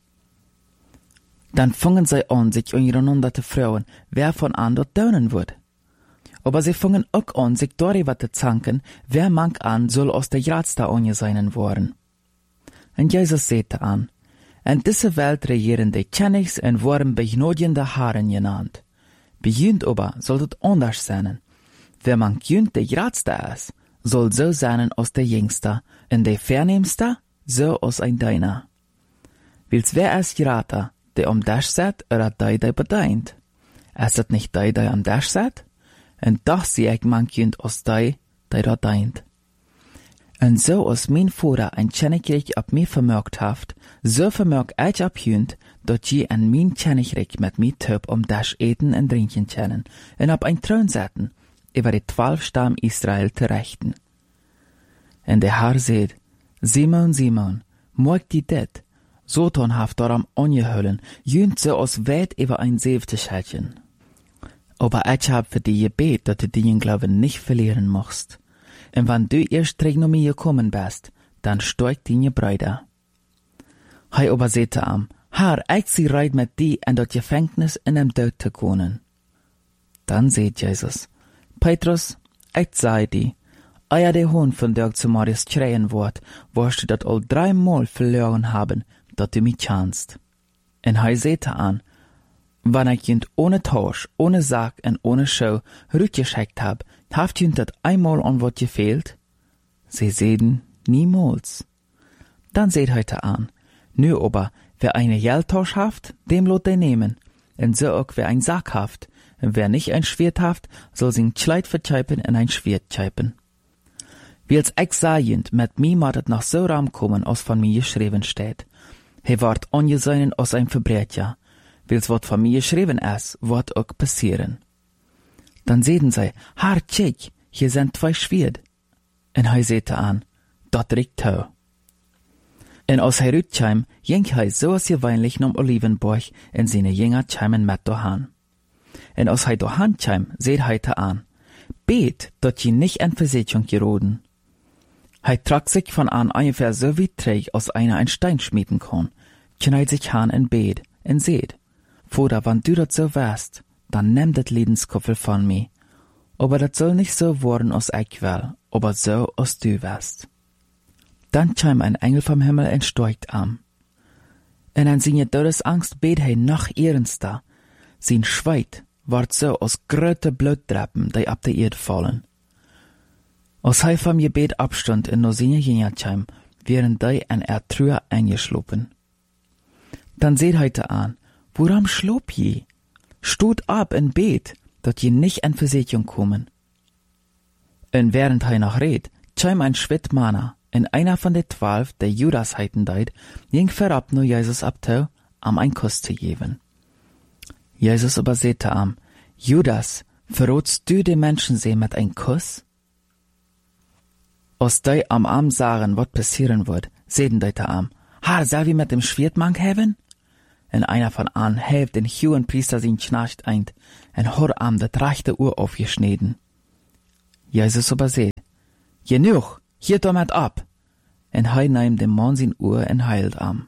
Dann fangen sie an, sich untereinander zu fragen, wer von an dort daunen wird. Aber sie fangen auch an, sich darüber zu zanken, wer manch an soll aus der Jratsta angeseinen worden. Und Jesus sagte an, in dieser Welt regieren die Königs und worden begnadiende Haaren genannt. Bei jünd aber soll das anders sein. Wer manch jünd der Jratsta ist, soll so sein aus der Jüngste, und der Vernehmste so aus ein Deiner. Wils wer ist Jrata, der am Dash zet, oder die bedeint? Ist het nicht die am Dash zet? En doch zie ik mank jünd als die da deint. En so als mijn Vater ein Königreich ab mir vermerkt haft, so vermerk ich ab jünd, dat je en mijn Königreich mit mir töp am Dash eten en drinken können, en ab ein Thron zetten, über die 12 Stamm Israel te rechten. En der Herr seht, Simon, Simon, moig die dit, Satan haft daran angehüllen, jünd so als weit über ein Säftischhätchen. Aber ich hab für die gebet, dass du den Glauben nicht verlieren musst. Und wenn du erst zurück nach mir gekommen bist, dann steigt deine Brüder. Hei aber sagte am, Herr, ich sie reit mit dir in das Gefängnis in dem Tod zu gehen. Dann sagt Jesus, Petrus, ich sei dir, euer der Hund von der zu Marius schreien wird, wirst du das all 3 Mal verloren haben, dass du mich kannst. Und hei sagte an, wenn ich jünd ohne Tausch, ohne Sack und ohne Show rückgeschickt hab, haft jünd dat einmal an wat gefehlt? Sie sehen niemals. Dann seht heute an, nö aber, wer eine Geldtausch haft, dem lot er nehmen, und so auch wer ein Sack haft, und wer nicht ein Schwert haft, soll sein Kleid vertscheipen in ein Schwert tscheipen. Wie als ich sahend, mit mir matet nach so Raum kommen, als von mir geschrieben steht. He ward angesehen aus ein Verbrecher. Wils wat von mir geschrieben ist, wird auch passieren. Dann sehen sie, Herr, check, hier sind 2 Schwert. Und er sagte an, dat riecht hau. Und aus er rütscheim, ging er so als gewöhnlich nom Olivenburg in seine Jünger cheimen mit dahan. Und aus er dahan cheim, seht er an, bet, dat je nicht in Versicherung geroden. Er trag sich von an ungefähr so wie träg, aus einer ein Stein schmieden kann, knallt sich han in Bet, und seht, Vater, wenn du dat so wärst, dann nimm dat Lebenskoffel von mir. Aber dat soll nicht so worden, als ich will, aber so, als du wärst. Dann scheim ein Engel vom Himmel entsteigt am. Und an seine Todesangst bet er noch ernster. Sein Schweit ward so aus gröte Blutdrappen, die ab der Erde fallen. Als er vom Gebet abstund in no seine Jüngerscheim, wären die an Trühe eingeschlopen. Dann seht heute an, woran schlob je? Stut ab in Bet, dat je nicht in Versicherung kommen. Und während er noch red, scheim ein Schwittmanner, in einer von den 12, der Judas heiten deit, ging verab nur Jesus abtau, ein Kuss zu geben. Jesus aber sagte am, Judas, verrotst du den Menschensee mit ein Kuss? Als die am Arm sagen, wat passieren wird, sehen die da am. Haar, soll wir mit dem Schwertmank haben? En einer von an heeft den hohen Priester sein Schnacht ein, en hor am das rechte Ohr aufgeschnitten. Jesus aber seht, genug, hier damit ab. En hij nimmt dem Mann sein Ohr en heilt am.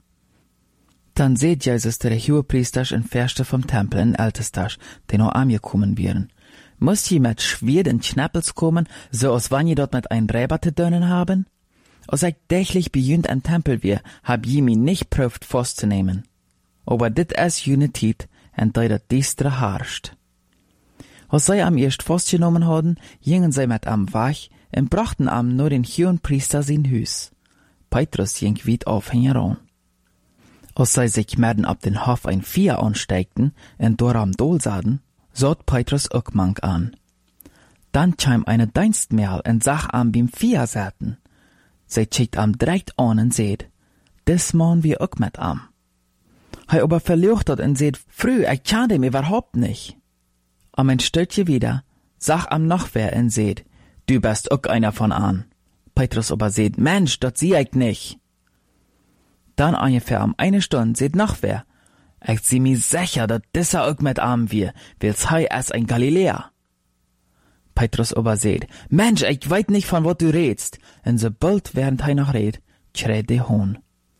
Dann seht Jesus der Hohepriester en Verste vom Tempel en Ältesters, die noch angekommen wären. Müsst ihr mit Schwert und Schnappels kommen, so als wann ihr dort mit ein Räber zu dönen haben? Als ich täglich bejünt ein Tempel wir, hab je mich nicht prüft festzunehmen. Aber dit is jene Tiet, en die dat diestre harscht. Als sie am erst festgenommen hadden, gingen sie mit am Wach en brachten am nur den hohen Priester sein Hus. Petrus ging weit auf heran. Als sie sich merden ab den Hof ein Vieh ansteigten en dort am Dol sahen, sot Petrus auch mank an. Dann kam eine Dienstmähl en sag am beim Vieh saten. Sie schickt am direkt an en seht, des Mann wir auch mit am. Hij aber verluchtert en seht, früh, ich kann dem überhaupt nicht. Am ein Stückchen wieder, sag am noch wer en seht, du bist auch einer von an. Petrus aber seht, Mensch, dat sieh ich nicht. Dann ungefähr am eine Stunde seht noch wer, ich sieh mi sicher, dat dieser auch mit am wir, wills hei es ein Galiläer. Petrus aber seht, Mensch, ich weiß nicht von wat du redst, en so bald während hei noch red, schreit der Hohn.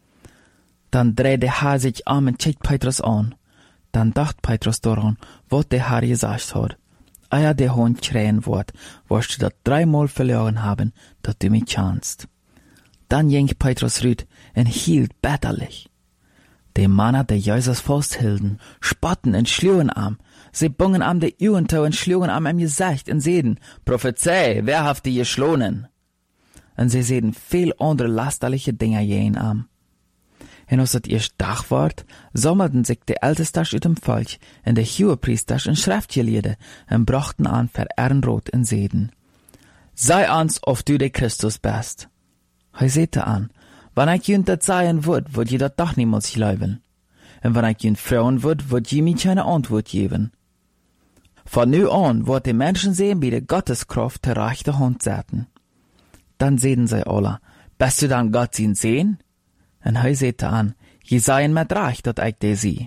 Dann dreht der Herr sich um und checkt Petrus an. Dann dacht Petrus daran, was der Herr gesagt hat. Ehe der Hohn schreien wird, wirst du das 3-mal verloren haben, dass du mich kannst. Dann ging Petrus rüt und hielt bitterlich. Die Männer, die Jesus festhielten, spotten und schlugen am. Sie bungen am die Augen zu und schlugen am im Gesicht und sehen, Prophezei, wer haft die geschlonen? Und sie sehen viel andere lasterliche Dinge jeden am. En als het eerst dag wordt, sammelten sich die Ältesters uit dem Volk en de Hohepriesters en Schriftgeleerden en brachten an für Ehrenrot en zeden. Sei ans, of du der Christus bist. Hij zette an, wann ich jünt dat seien würd je dat doch niemals geloven. En wann ich jünt frauen würd je mir keine Antwort geben. Von nu an wird die Menschen sehen, wie die Gotteskraft der rechte Hand setzen. Dann sehen sie alle, bist du dann Gott ihn sehen? En hij zette an, je seien met recht, dat ik de zie.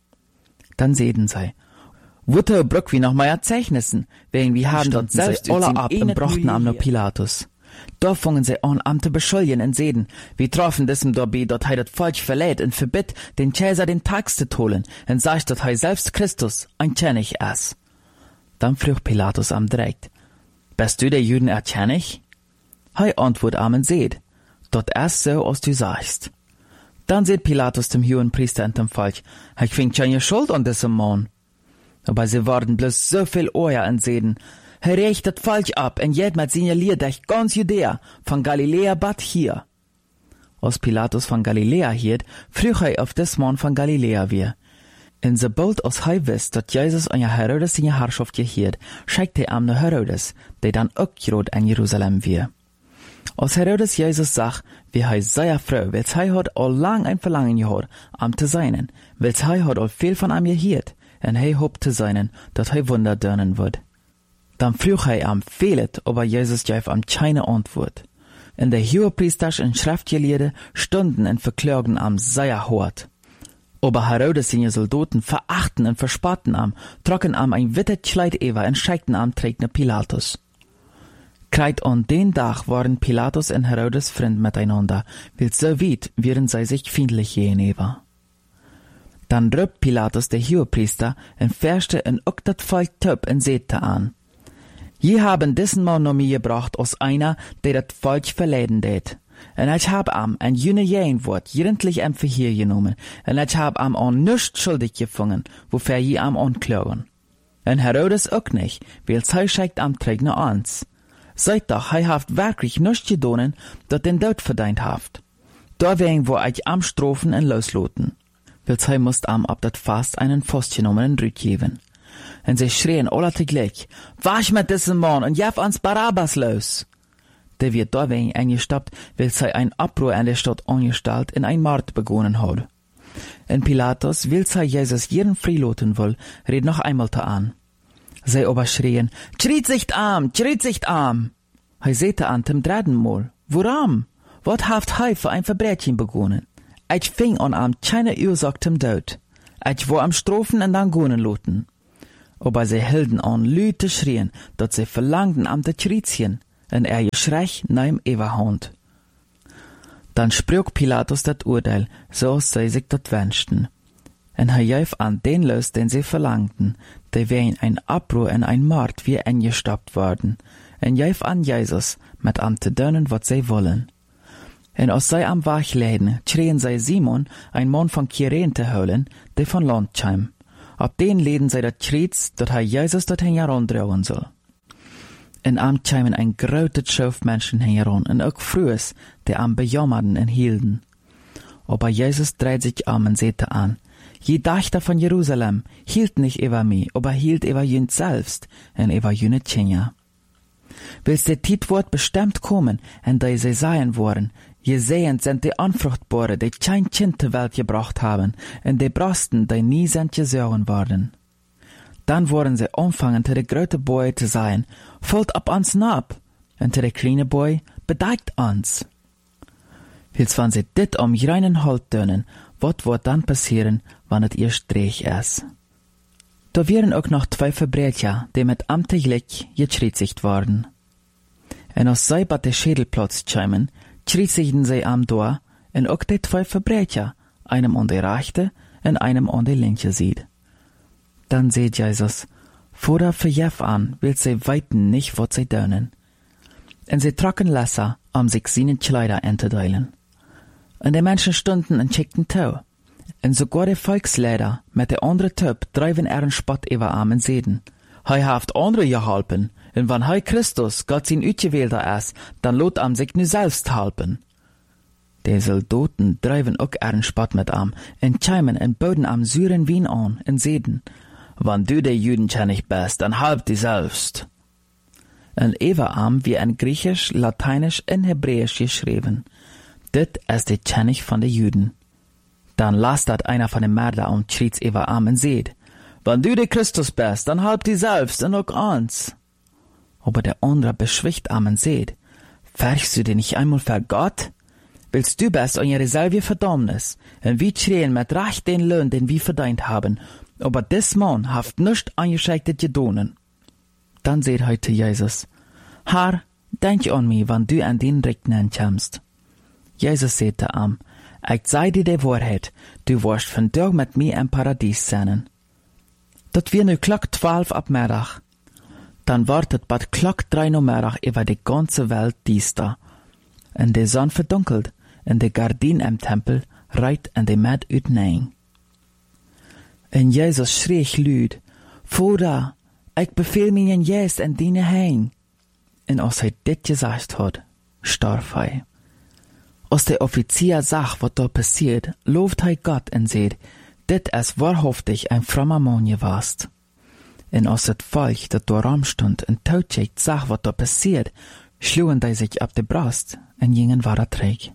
Dann sehen sie, Wutte brück wie noch mal Erzeichnissen, wegen wir haben dort selbst alle ab und brachten am no Pilatus. Da fungen sie an, am zu beschuldigen und sehen, wir trafen diesem dabei, dort hij dat Volk verlädt und verbitt, den Cäsar den Tax zu holen, und sagt, dat hij selbst Christus ein König ist. Dann frug Pilatus am direkt, bist du der Juden König? Hij antwort am und seht, dort ist so, als du sagst. Dann seht Pilatus dem hohen Priester und dem Volk, ich find keine Schuld an diesem Mann. Aber sie waren bloß so viel Euer und sehen, er rächt das Volk ab und jet mit signaliert durch ganz Judäa, von Galiläa bat hier. Als Pilatus von Galiläa hielt, frug er auf des Mann von Galiläa wir. Und sobald als er wisst, dass Jesus an Herodes seine Herrschaft gehielt, schickte er ihm nach Herodes, der dann auch Jod in Jerusalem wir. Als Herodes Jesus sagt, wie hij sehr froh, wils hij hat al lang ein Verlangen gehad, am zu seinen, wils hij hat al viel von am gehiert, en hij hoopt zu seinen, dat hij Wunder dörnen wird. Dann frug hij am vielet, aber Jesus gaf am keine Antwort. En de Hohepriesters en Schriftgelehrten stunden en verklagen am sehr hart. Aber Herodes seine Soldaten verachten und verspotten am, trocken am ein wittet Kleid über und schickten am trägt Pilatus. Kreit an den Tag waren Pilatus und Herodes Freund miteinander, weil so weit wären sie sich feindlich gegenüber. Dann rübt Pilatus der Hohepriester und Verste und auch das Volk töp und sehte an. Je haben diesen Mann noch mir gebracht als einer, der das Volk verleiden det. Und ich hab am ein jüne jähen Wort jugendlich am Verhör genommen, und ich hab am an nichts schuldig gefunden, wofür je am anklagen. Und Herodes auch nicht, weil sie schickt am trägt noch ans. Seid doch, hij haft wirklich nichts gedonen, dat den Tod verdient haft. Da wegen wo ich am Strophen en losloten. Wils hij musst am ab dat Fast einen festgenommenen Rüt geben. Und sie schrien alle teglich, wasch mit diesem Mann und jaf ans Barabbas los. Der wird da wegen eingestoppt, wils hij ein Abruhr in der Stadt angestellt in ein Mord begonnen hat. Und Pilatus, wils hij Jesus jeden freiloten will, red noch einmal an. Sie aber schrien, schriet sich arm, Hij zette aan tem dreddenmol. Waarom? Wat heeft hij voor een verbrechen begonnen? Ik ving aan am keine Ursache zum Tod. Ich war am Strofen en dan gonen loten. Aber sie hielden an Lü te schrien, dat sie verlangten am te Schriezchen, en Geschrei nahm Everhand. Dann sprach Pilatus dat Urteil, so als sie sich dat wünschten. En hij gaf an den los, den sie verlangten, die wären ein Abbruch en ein Mord wie eingestoppt worden, en gaf an Jesus, mit am te dönen, wat sie wollen. En als zij am Wach leiden, schrien zij Simon, ein Mann von Kyrene te holen, der von Land kwam. Op den leden zij dat schriets, dat hij Jezus dat hen herondrouwen soll. En am kwamen ein grote Schoof Menschen heron, en ook Frühes, die am bejammerden en hielden. Aber Jesus dreht sich en sehte an, je Dachter von Jerusalem, hielt nicht über mich, aber hielt über jünd selbst, en über jüne Tjenja. Willst der Tietwort bestimmt kommen, en die sie seien worden, je sehend sind die Anfruchtbare, die kein Kind zur Welt gebracht haben, en die Brasten, die nie sind gesäuren worden. Dann worden sie anfangen, zu der grote Boy zu sein, folgt ab ans nab, en zu der kleine Boy, bedeigt ans. Wils wann sie dit am reinen Halt dönen, wat wird dann passieren, wann het erst dreig is? Da wären auch noch 2 Verbrecher, die mit amtlich geschriezigt worden. En als zij bei der Schädelplatz kämen, schriezigten sie am Door, en auch die 2 Verbrecher, einem an der rechte en einem an der linke Seite. Dann seht Jesus, Vater verjef an, will sie weiten nicht, wat sie dönen. En sie trocken Lesser, sich seinen Kleider enterdeilen. En die Menschen stunden en schickten Tau. En sogar die Volksleider mit der andere Typ dreiben ihren Spott über Armen seden. Hij haft andere geholpen, en wann hij Christus, Gott sein Utgewählter ist, dann lot am sich nu selbst halpen. Die Soldaten dreiben auch ihren Spott mit am, en cheimen en boden am süren Wien an, en seden, wann du der Judenkennig bist, dann halb die selbst. En Everarm wie en Griechisch, Lateinisch en Hebräisch geschrieben. Dit ist die Kennig von den Juden. Dann las dat einer von den Mörder und schriet's Everarm en seht, wann du der Christus bist, dann halb die selbst und auch ans. Aber der andere beschwicht am en seht, färchst du dir nicht einmal für Gott? Willst du best an ihre selbe Verdammnis, und wir schrien mit Recht den Lohn, den wir verdient haben, aber des Mann haft nicht angescheitet gedonen. Dann seht heute Jesus, Herr, denk an mich, wann du an den Regnen kommst. Jesus sagte am, ich sei dir die Wahrheit, du wirst von Tag mit mir im Paradies sein. Dat wir nu klock 12 ab Mittag. Dann wartet bad klock 3 Uhr Mittag über die ganze Welt diester. En de Sonne verdunkelt, en de Gardin im Tempel reit en de Met uitnein. En Jesus schrie luid, Vater, ich befehl mir en Jes en diene hein. En als hij dit gesagt hat, starf hij. Als der Offizier zag wat da passiert, looft hij Gott en seht, dit is wahrhaftig ein frommer Mann gewast. En als het Volk dat da ram stund en touwtjekt zag wat da passiert, schlugen die sich ab de Brust en gingen weiter träg.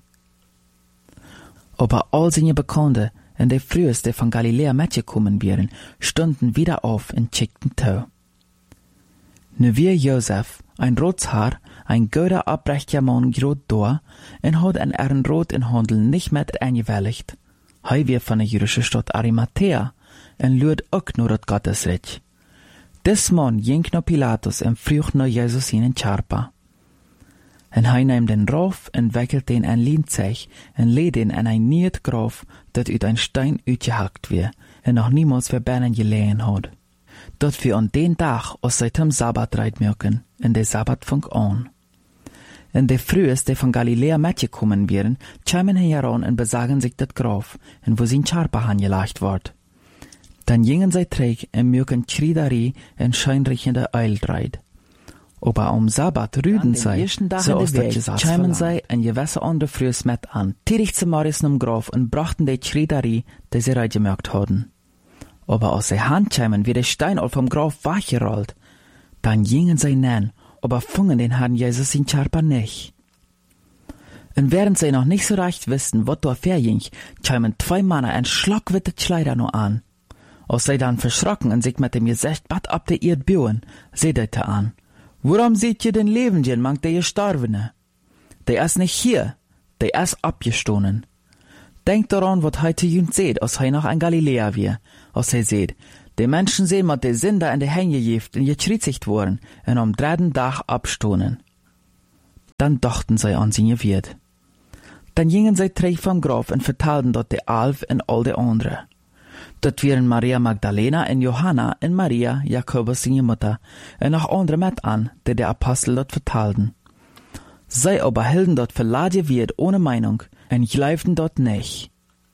Aber all seine Bekannte en die früheste von Galiläa mitgekommen wären, stunden wieder auf en schickten Tau. Nu wie Josef, ein Rotshaar, ein guter abbrechter Mann grot da, en had en ihren Rot in Handel nicht mit eingewilligt. Hij weer van de jüdische Stadt Arimathea, en luid ook naar het Gottesreich. Des Mann ging naar Pilatus en vroeg naar Jesus in Charpa. En hij nam den Rauf en wikkelt den en Lienzeug en leed den in ein nieuwt graf, dat uit ein Stein uitgehakt weer, en nog niemals verbannen gelegen had. Dat wir an den Tag aus seit Sabbat reit merken, en de Sabbat fang an. En de Frühes, die von Galiläa mitgekommen wären, kämen heran en besagen sich dat Graf, en wo sin Charpa angelagt ward. Dann gingen sie träg en mögen Schriederie en scheinriechende Eildreit. Aber am Sabbat rüden sei, so aus der Gesetz kämen sie en gewisse andere Frühes mit an, tirig zu Marius Graf en brachten die Schriederie, die sie reingemerkt hadden. Aber als sie handkämen, wie der Stein all vom Graf wachgerollt, dann gingen sie nen, aber fungen den Herrn Jesus in Charpa nicht. Und während sie noch nicht so recht wissen, wat da verging, kämen 2 Männer en schlagwitte Kleider nur an. Als sie dann verschrocken und sich mit dem Gesicht bad ab der Erd bühen, seht an, Warum seht ihr den Lebenden mank der Gestorbene? Der ist nicht hier, der ist abgestohlen. Denkt daran, was heute jüngst seht, als er noch ein Galiläer wir, als er seht, die Menschen sehen, mit der Sünder in die Hänge gejeft und gekreuzigt worden, und am dritten Tag abstohlen. Dann dachten sie an seine Wirt. Dann gingen sie zurück vom Grab und vertelten dort die Alf und all die anderen. Dort waren Maria Magdalena und Johanna und Maria, Jakobus seine Mutter, und noch andere mit an, die Apostel dort vertelten. Sie aber hielten dort verladen wird ohne Meinung und glaubten dort nicht.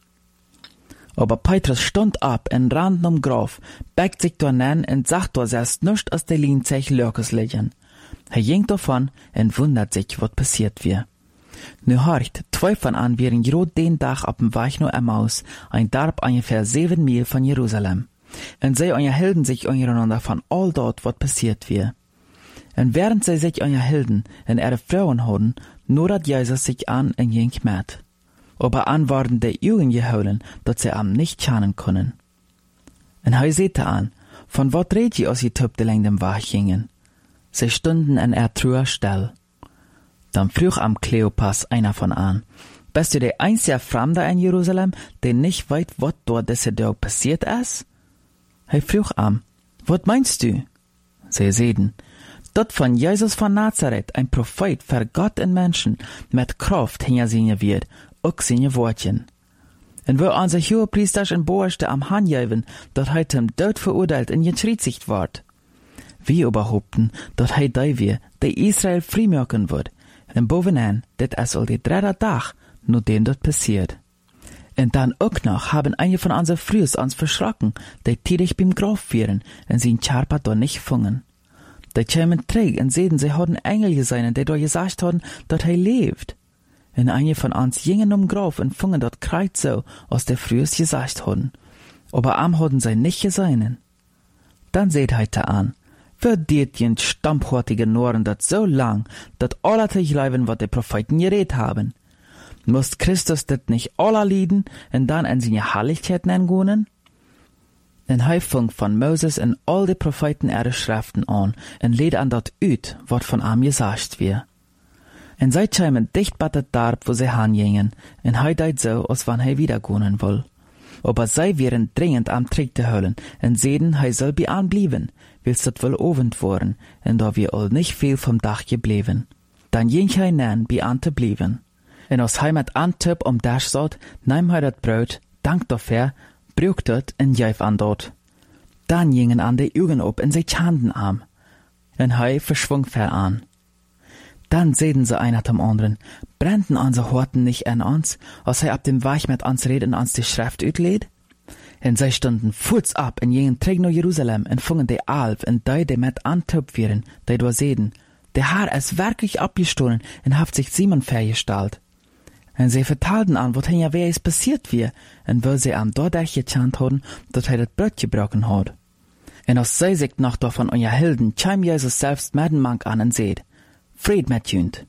Aber Petrus stund ab und rannte um Graf, beugt sich dort hin und sagt dort erst nichts als der Lienzech Lörkes liegen. Er ging davon und wundert sich, was passiert wir. Nu horcht, 2 von an wären grad den Tag ab dem Weg nach Emmaus, ein Darb ungefähr 7 Meilen von Jerusalem. Und sie unterhielten sich untereinander von all dort, was passiert wir. Und während sie sich unterhielten und ihre Frauen hatten, nur dat Jesus sich an und ging mit. Aber an waren die Jungen geholen, dat sie am nicht schauen können. Und er sagte an, von wat red je, als je Töpte lang dem Weg gingen? Sie stunden in truer still. Dann frug am Kleopas einer von an, bist du der einzige Fremde in Jerusalem, der nicht weiß, was dort diese Tag passiert ist? Er frug am, was meinst du? Sie sehen, dort von Jesus von Nazareth, ein Prophet für Gott und Menschen, mit Kraft hingesehen wird, auch seine Wortchen. Und wo unser Hohepriester und Boerste am Handjeven, dort heute im Tod verurteilt und gekreuzigt ward. Wir behaupten, dort heute da wir, der Israel freimachen wird, und bovenaan, dit is al die 3. Tag, nur dem dort passiert. Und dann auch noch haben einige von unseren Frühs uns verschrocken, die tätig beim Grab wären, und sie in Charpa dort nicht fungen. Die kämen träg und sehen, sie hatten Engel gesehen, die dort gesagt haben, dort er lebt. Und einige von uns gingen um Grab und fungen dort kreuz so, als der Frühs gesagt haben. Aber am hatten sie nicht gesehen. Dann seht heute an, verdient jen stamphortige Noren dat so lang, dat alle leben, wat die Propheten geredet haben. Muss Christus dat nicht alle lieden und dann in seine Herrlichkeit nennen? In Häufung von Moses und all die Propheten ihre Schriften an und lädt an dat ut, wat von ihm gesagt wird. Und sie kämen dicht bei der Darb, wo sie hingingen, und he deit so, als wann he wiedergehen will. Aber sie wären dringend am Trick zu holen und sehen, he soll bei an blieben, willst dat wohl Abend worden, und da wir all nicht viel vom Dach geblieben. Dann ging he nen bei an zu blieben. Und als he mit Antip um Dash satt, nahm he dat Brot, dank dafür, brücht het und jäf an dort. Dann gingen an die Augen op und sie Handen am. Und he verschwung ver an. Dann sehen sie einer zum anderen, brennten unsere Horten nicht an uns, als er ab dem Weg mit uns reden und uns die Schrift utlädt? Und sie stunden fuß ab und gingen träg nach Jerusalem und fungen die Alf und die mit Antop wären, die dort sehen. Der Herr ist wirklich abgestohlen und hat sich Simon vergestellt. Und sie vertalten an, was ja wer ist passiert wir, und wo sie am Dordach gechant haben, dass er das Brot gebrochen hat. Und als sie sich noch davon unterhielten, kam Jesus selbst mit dem Mank an und seht, Fried mit jünd.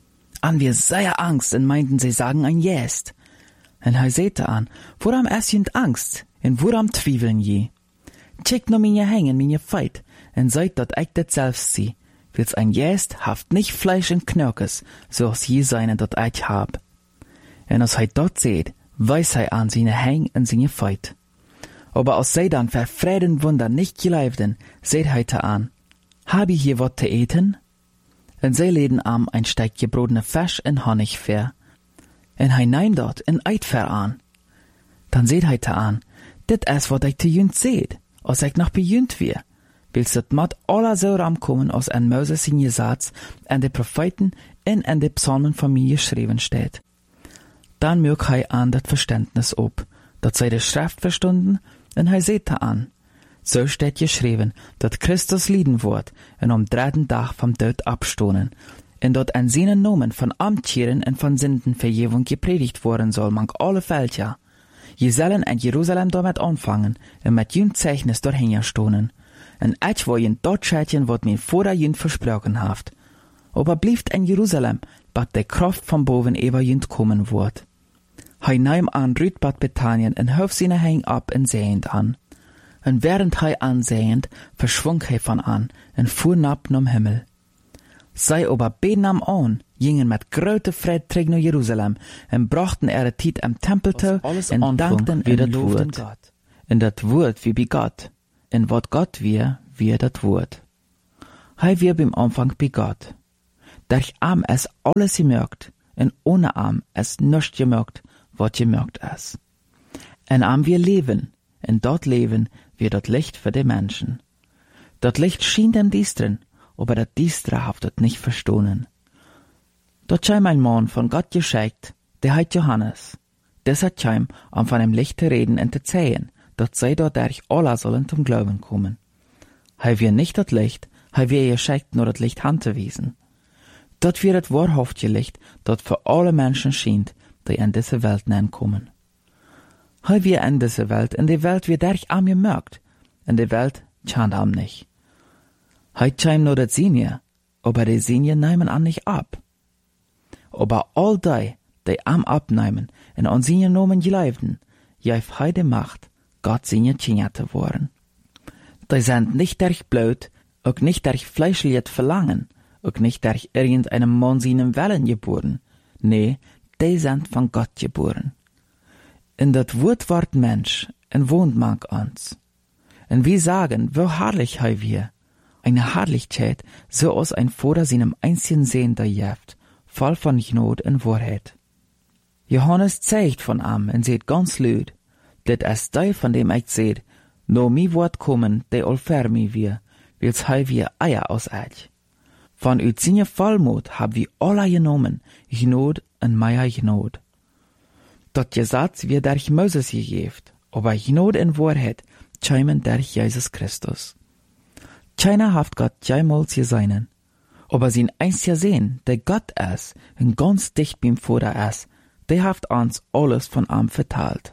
An wir sehr Angst und meinten, sie sagen ein Jest. Und er sehte an, woran es jünd Angst, und woran zwiefeln je? Checkt nur meine Hängen, meine Feit, und seid dort echt das selbst sie, wils ein Jest haft nicht Fleisch und Knöckes, so als je seine dort echt hab. Und als er dort seht, weiß er an seine Hängen und seine Feit. Aber als sie dann für Frieden Wunder nicht geleibten, seht er an, hab ich hier wat zu eten? Und sie läden am ein Steig gebrodene Fisch und Honig fair. Und er nein dort in Eid fair an. Dann seht er an, dit is wat ich zu jünd seht, als ich noch bejünd wir. Willst dat mat aller so ramkommen, als an Moses in Satz, an die Propheten und an die Psalmen von mir geschrieben steht. Dann mög er an dat Verständnis ob, dat sei die Schrift verstunden, und er seht an. So steht geschrieben, dat Christus lieden wird und am 3. Tag vom Tod abstohlen, und dort an seinen Namen von Amttieren und von Sündenvergebung gepredigt worden soll, mank alle Völker. Je sollen in Jerusalem damit anfangen, und mit jünd Zeichnis dorthin stohlen. Und etwa wo jünd dort schätchen, wat mir vor der jünd versprochen haft. Aber blieft in Jerusalem, bat der Kraft von boven über jünd kommen wird. Hei nahm an Rüd Bad Bethanien und hof seine Häng ab und sehend an. Und während ansehend, verschwung von an und fuhr nab nom Himmel. Sei aber beten am an, gingen mit grote Fred terug naar Jeruzalem en brachten ihre Tijd am Tempel toe en dankten en loofden Gott. En dat woord wie bij Gott. En wat Gott wie dat woord. Hij wie beim Anfang bij Gott. Durch am es alles gemerkt, en ohne am es nichts gemerkt, wat gemerkt is. En am wir leben, en dat leven wie dat Licht für die Menschen. Dat Licht schien dem Diestren, aber dat Diestre haft dat nicht verstohlen. Dort scheim ein Mann von Gott geschickt, der heißt Johannes. Das hat scheim, um von dem Licht zu reden und zu zählen, dat sei dort durch alle sollen zum Glauben kommen. Hei wir nicht dat Licht, hei wir geschickt nur dat Licht handzuwiesen. Dat wir dat wahrhaftige Licht, dat für alle Menschen schient, die in diese Welt kommen. Hei wir in diese Welt, in die Welt wird durch am gemerkt, in die Welt schant am nicht. Hei scheim nur dat Sinje, aber die Sinje nehmen an nicht ab. Aber all die am abnehmen en an Sinje nomen geleifden, jäf hei de Macht, Gott Sinje tjinja te worden. Die sind nicht durch Blut, auch nicht durch fleischliches Verlangen, auch nicht durch irgendeinem Mann seinen Willen geboren. Nee, die sind von Gott geboren. In dat Wort ward Mensch en wohnt mag uns. En wir sagen, wo herrlich hei wir. Eine Herrlichkeit, so aus ein Vater seinem einzigen Sehn da jeft, voll von Gnade und Wahrheit. Johannes zeigt von am und seht ganz laut, dit es die, von dem ich seht, no mi Wort kommen, de all fer mi wir, wils hei wir Eier aus euch. Von ut seine Vollmut hab wir alle genommen, Gnade und mehr Gnade. Dat Gesetz wird durch Moses gegeben, aber Gnade und Wahrheit scheimen durch Jesus Christus. Keiner haft Gott jemals gesehen, aber sein einziger Sehn, der Gott ist und ganz dicht beim Vater ist, der haft uns alles von ihm verteilt.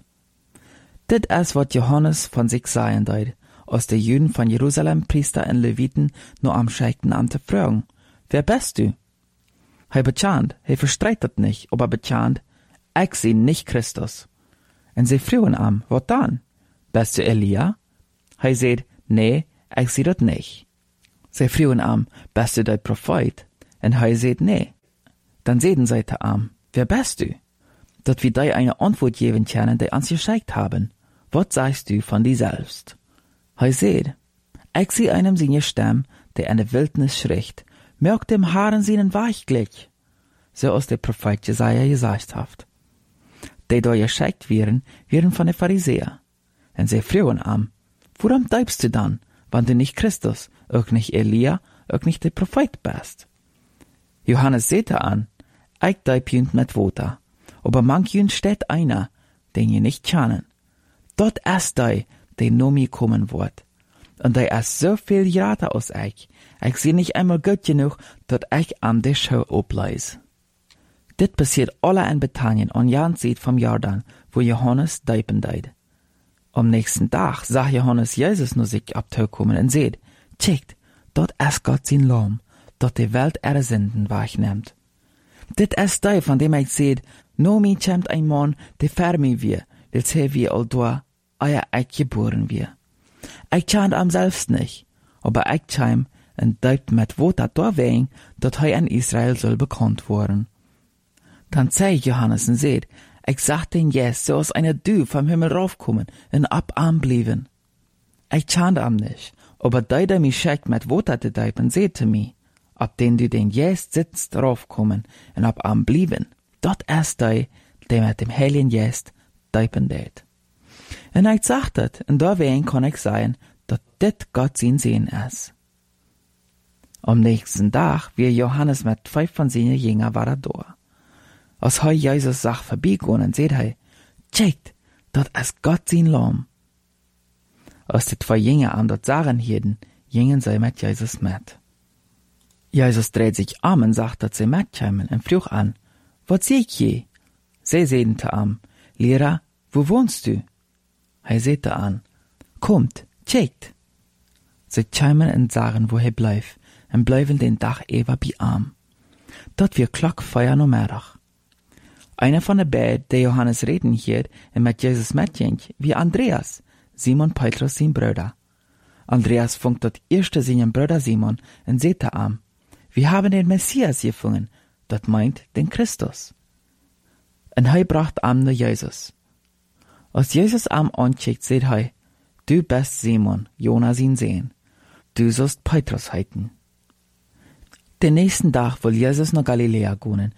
Dit ist, was Johannes von sich sagen deut, als die Juden von Jerusalem, Priester und Leviten, nur am schickten an zu fragen, wer bist du? Hei bekannt, hei verstreitet nicht, aber bekannt, ich seh nicht Christus. Und sie fragen am, wat dann? Bist du Elia? Hei seht, nee, ich seh dat nicht. Sie fragen am, bist du der Prophet? Und hei seht, nee. Dann sehen sie am, wer bist du? Dat wir dir eine Antwort geben können, die uns geschickt haben. Was sagst du von dir selbst? Hei seht, ich seh einem seine Stimme, der in der Wildnis schricht, merkt dem Haaren seinen Weichglück. So aus der Prophet Jesaja gesagt hat. Die da geschickt werden von den Pharisäern. Und sie fragen am, warum bleibst du dann, wenn du nicht Christus, auch nicht Elia, auch nicht der Prophet bist? Johannes sehte an, ich bleib jünd mit Wota, aber manch jünd steht einer, den je nicht kennen. Dort ist der no mir kommen wird. Und der ist so viel Jahre aus ich seh nicht einmal gut genug, dat ich an der Schau obleis. Dit passiert alle in Bethanien an Jan Seed vom Jordan, wo Johannes deipen deid. Am nächsten Tag sah Johannes Jesus nur sich abtaukommen und seht, checkt, dort ist Gott sein Lamm, dort die Welt ihre Sünden wahrnimmt. Dit ist der, von dem ich seht, no mi kämmt ein Mann, der fer mi wir, wils he wie all doa, euer ich geboren wir. Ich chant am selbst nicht, aber ich cham und deipt mit Wota da wegen, dat he in Israel soll bekannt worden. Dann zeigt Johannes und seht, ich sag den Jes, so aus einer Dü vom Himmel raufkommen und ab am blieben. Ich chant am nicht, aber der mich schickt mit Wota te deipen, seht mi, ab den du den Jes sitzt raufkommen und ab am blieben. Dort ist der mit dem Heiligen Jes deipen det. Und ich sagt het, und da wen kann ich sagen, dat dit Gott sein Sehen ist. Am nächsten Tag, wie Johannes mit 5 von seinen Jüngern war da. Als hei Jesus sagt vorbeigegangen, seht hei, checkt, dat ist Gott sein Lamm. Als die 2 Jünger an dat Sachen hielten, gingen sie mit Jesus mit. Jesus dreht sich um und sagt, dass sie mitkommen und frug an, was seht je? Sie sehten am, Lehrer, wo wohnst du? Hei sehte an, kommt, checkt. Sie kämen und sagen, wo er bleibt, und bleiben den Tag ewa bei am. Dort wir Glockfeuer no Mittag. Einer von den beiden, der Johannes reden hielt und mit Jesus mitging, wie Andreas, Simon Petrus sein Bruder. Andreas funkt dort erste seinen Bruder Simon und sehte an, wir haben den Messias gefunden, dat meint den Christus. En hij bracht am naar Jesus. Als Jesus am aankijkt, zegt hij, du bist Simon, Jona zijn Sohn, du sollst Petrus heiten. Den nächsten Tag will Jesus nach Galiläa gehen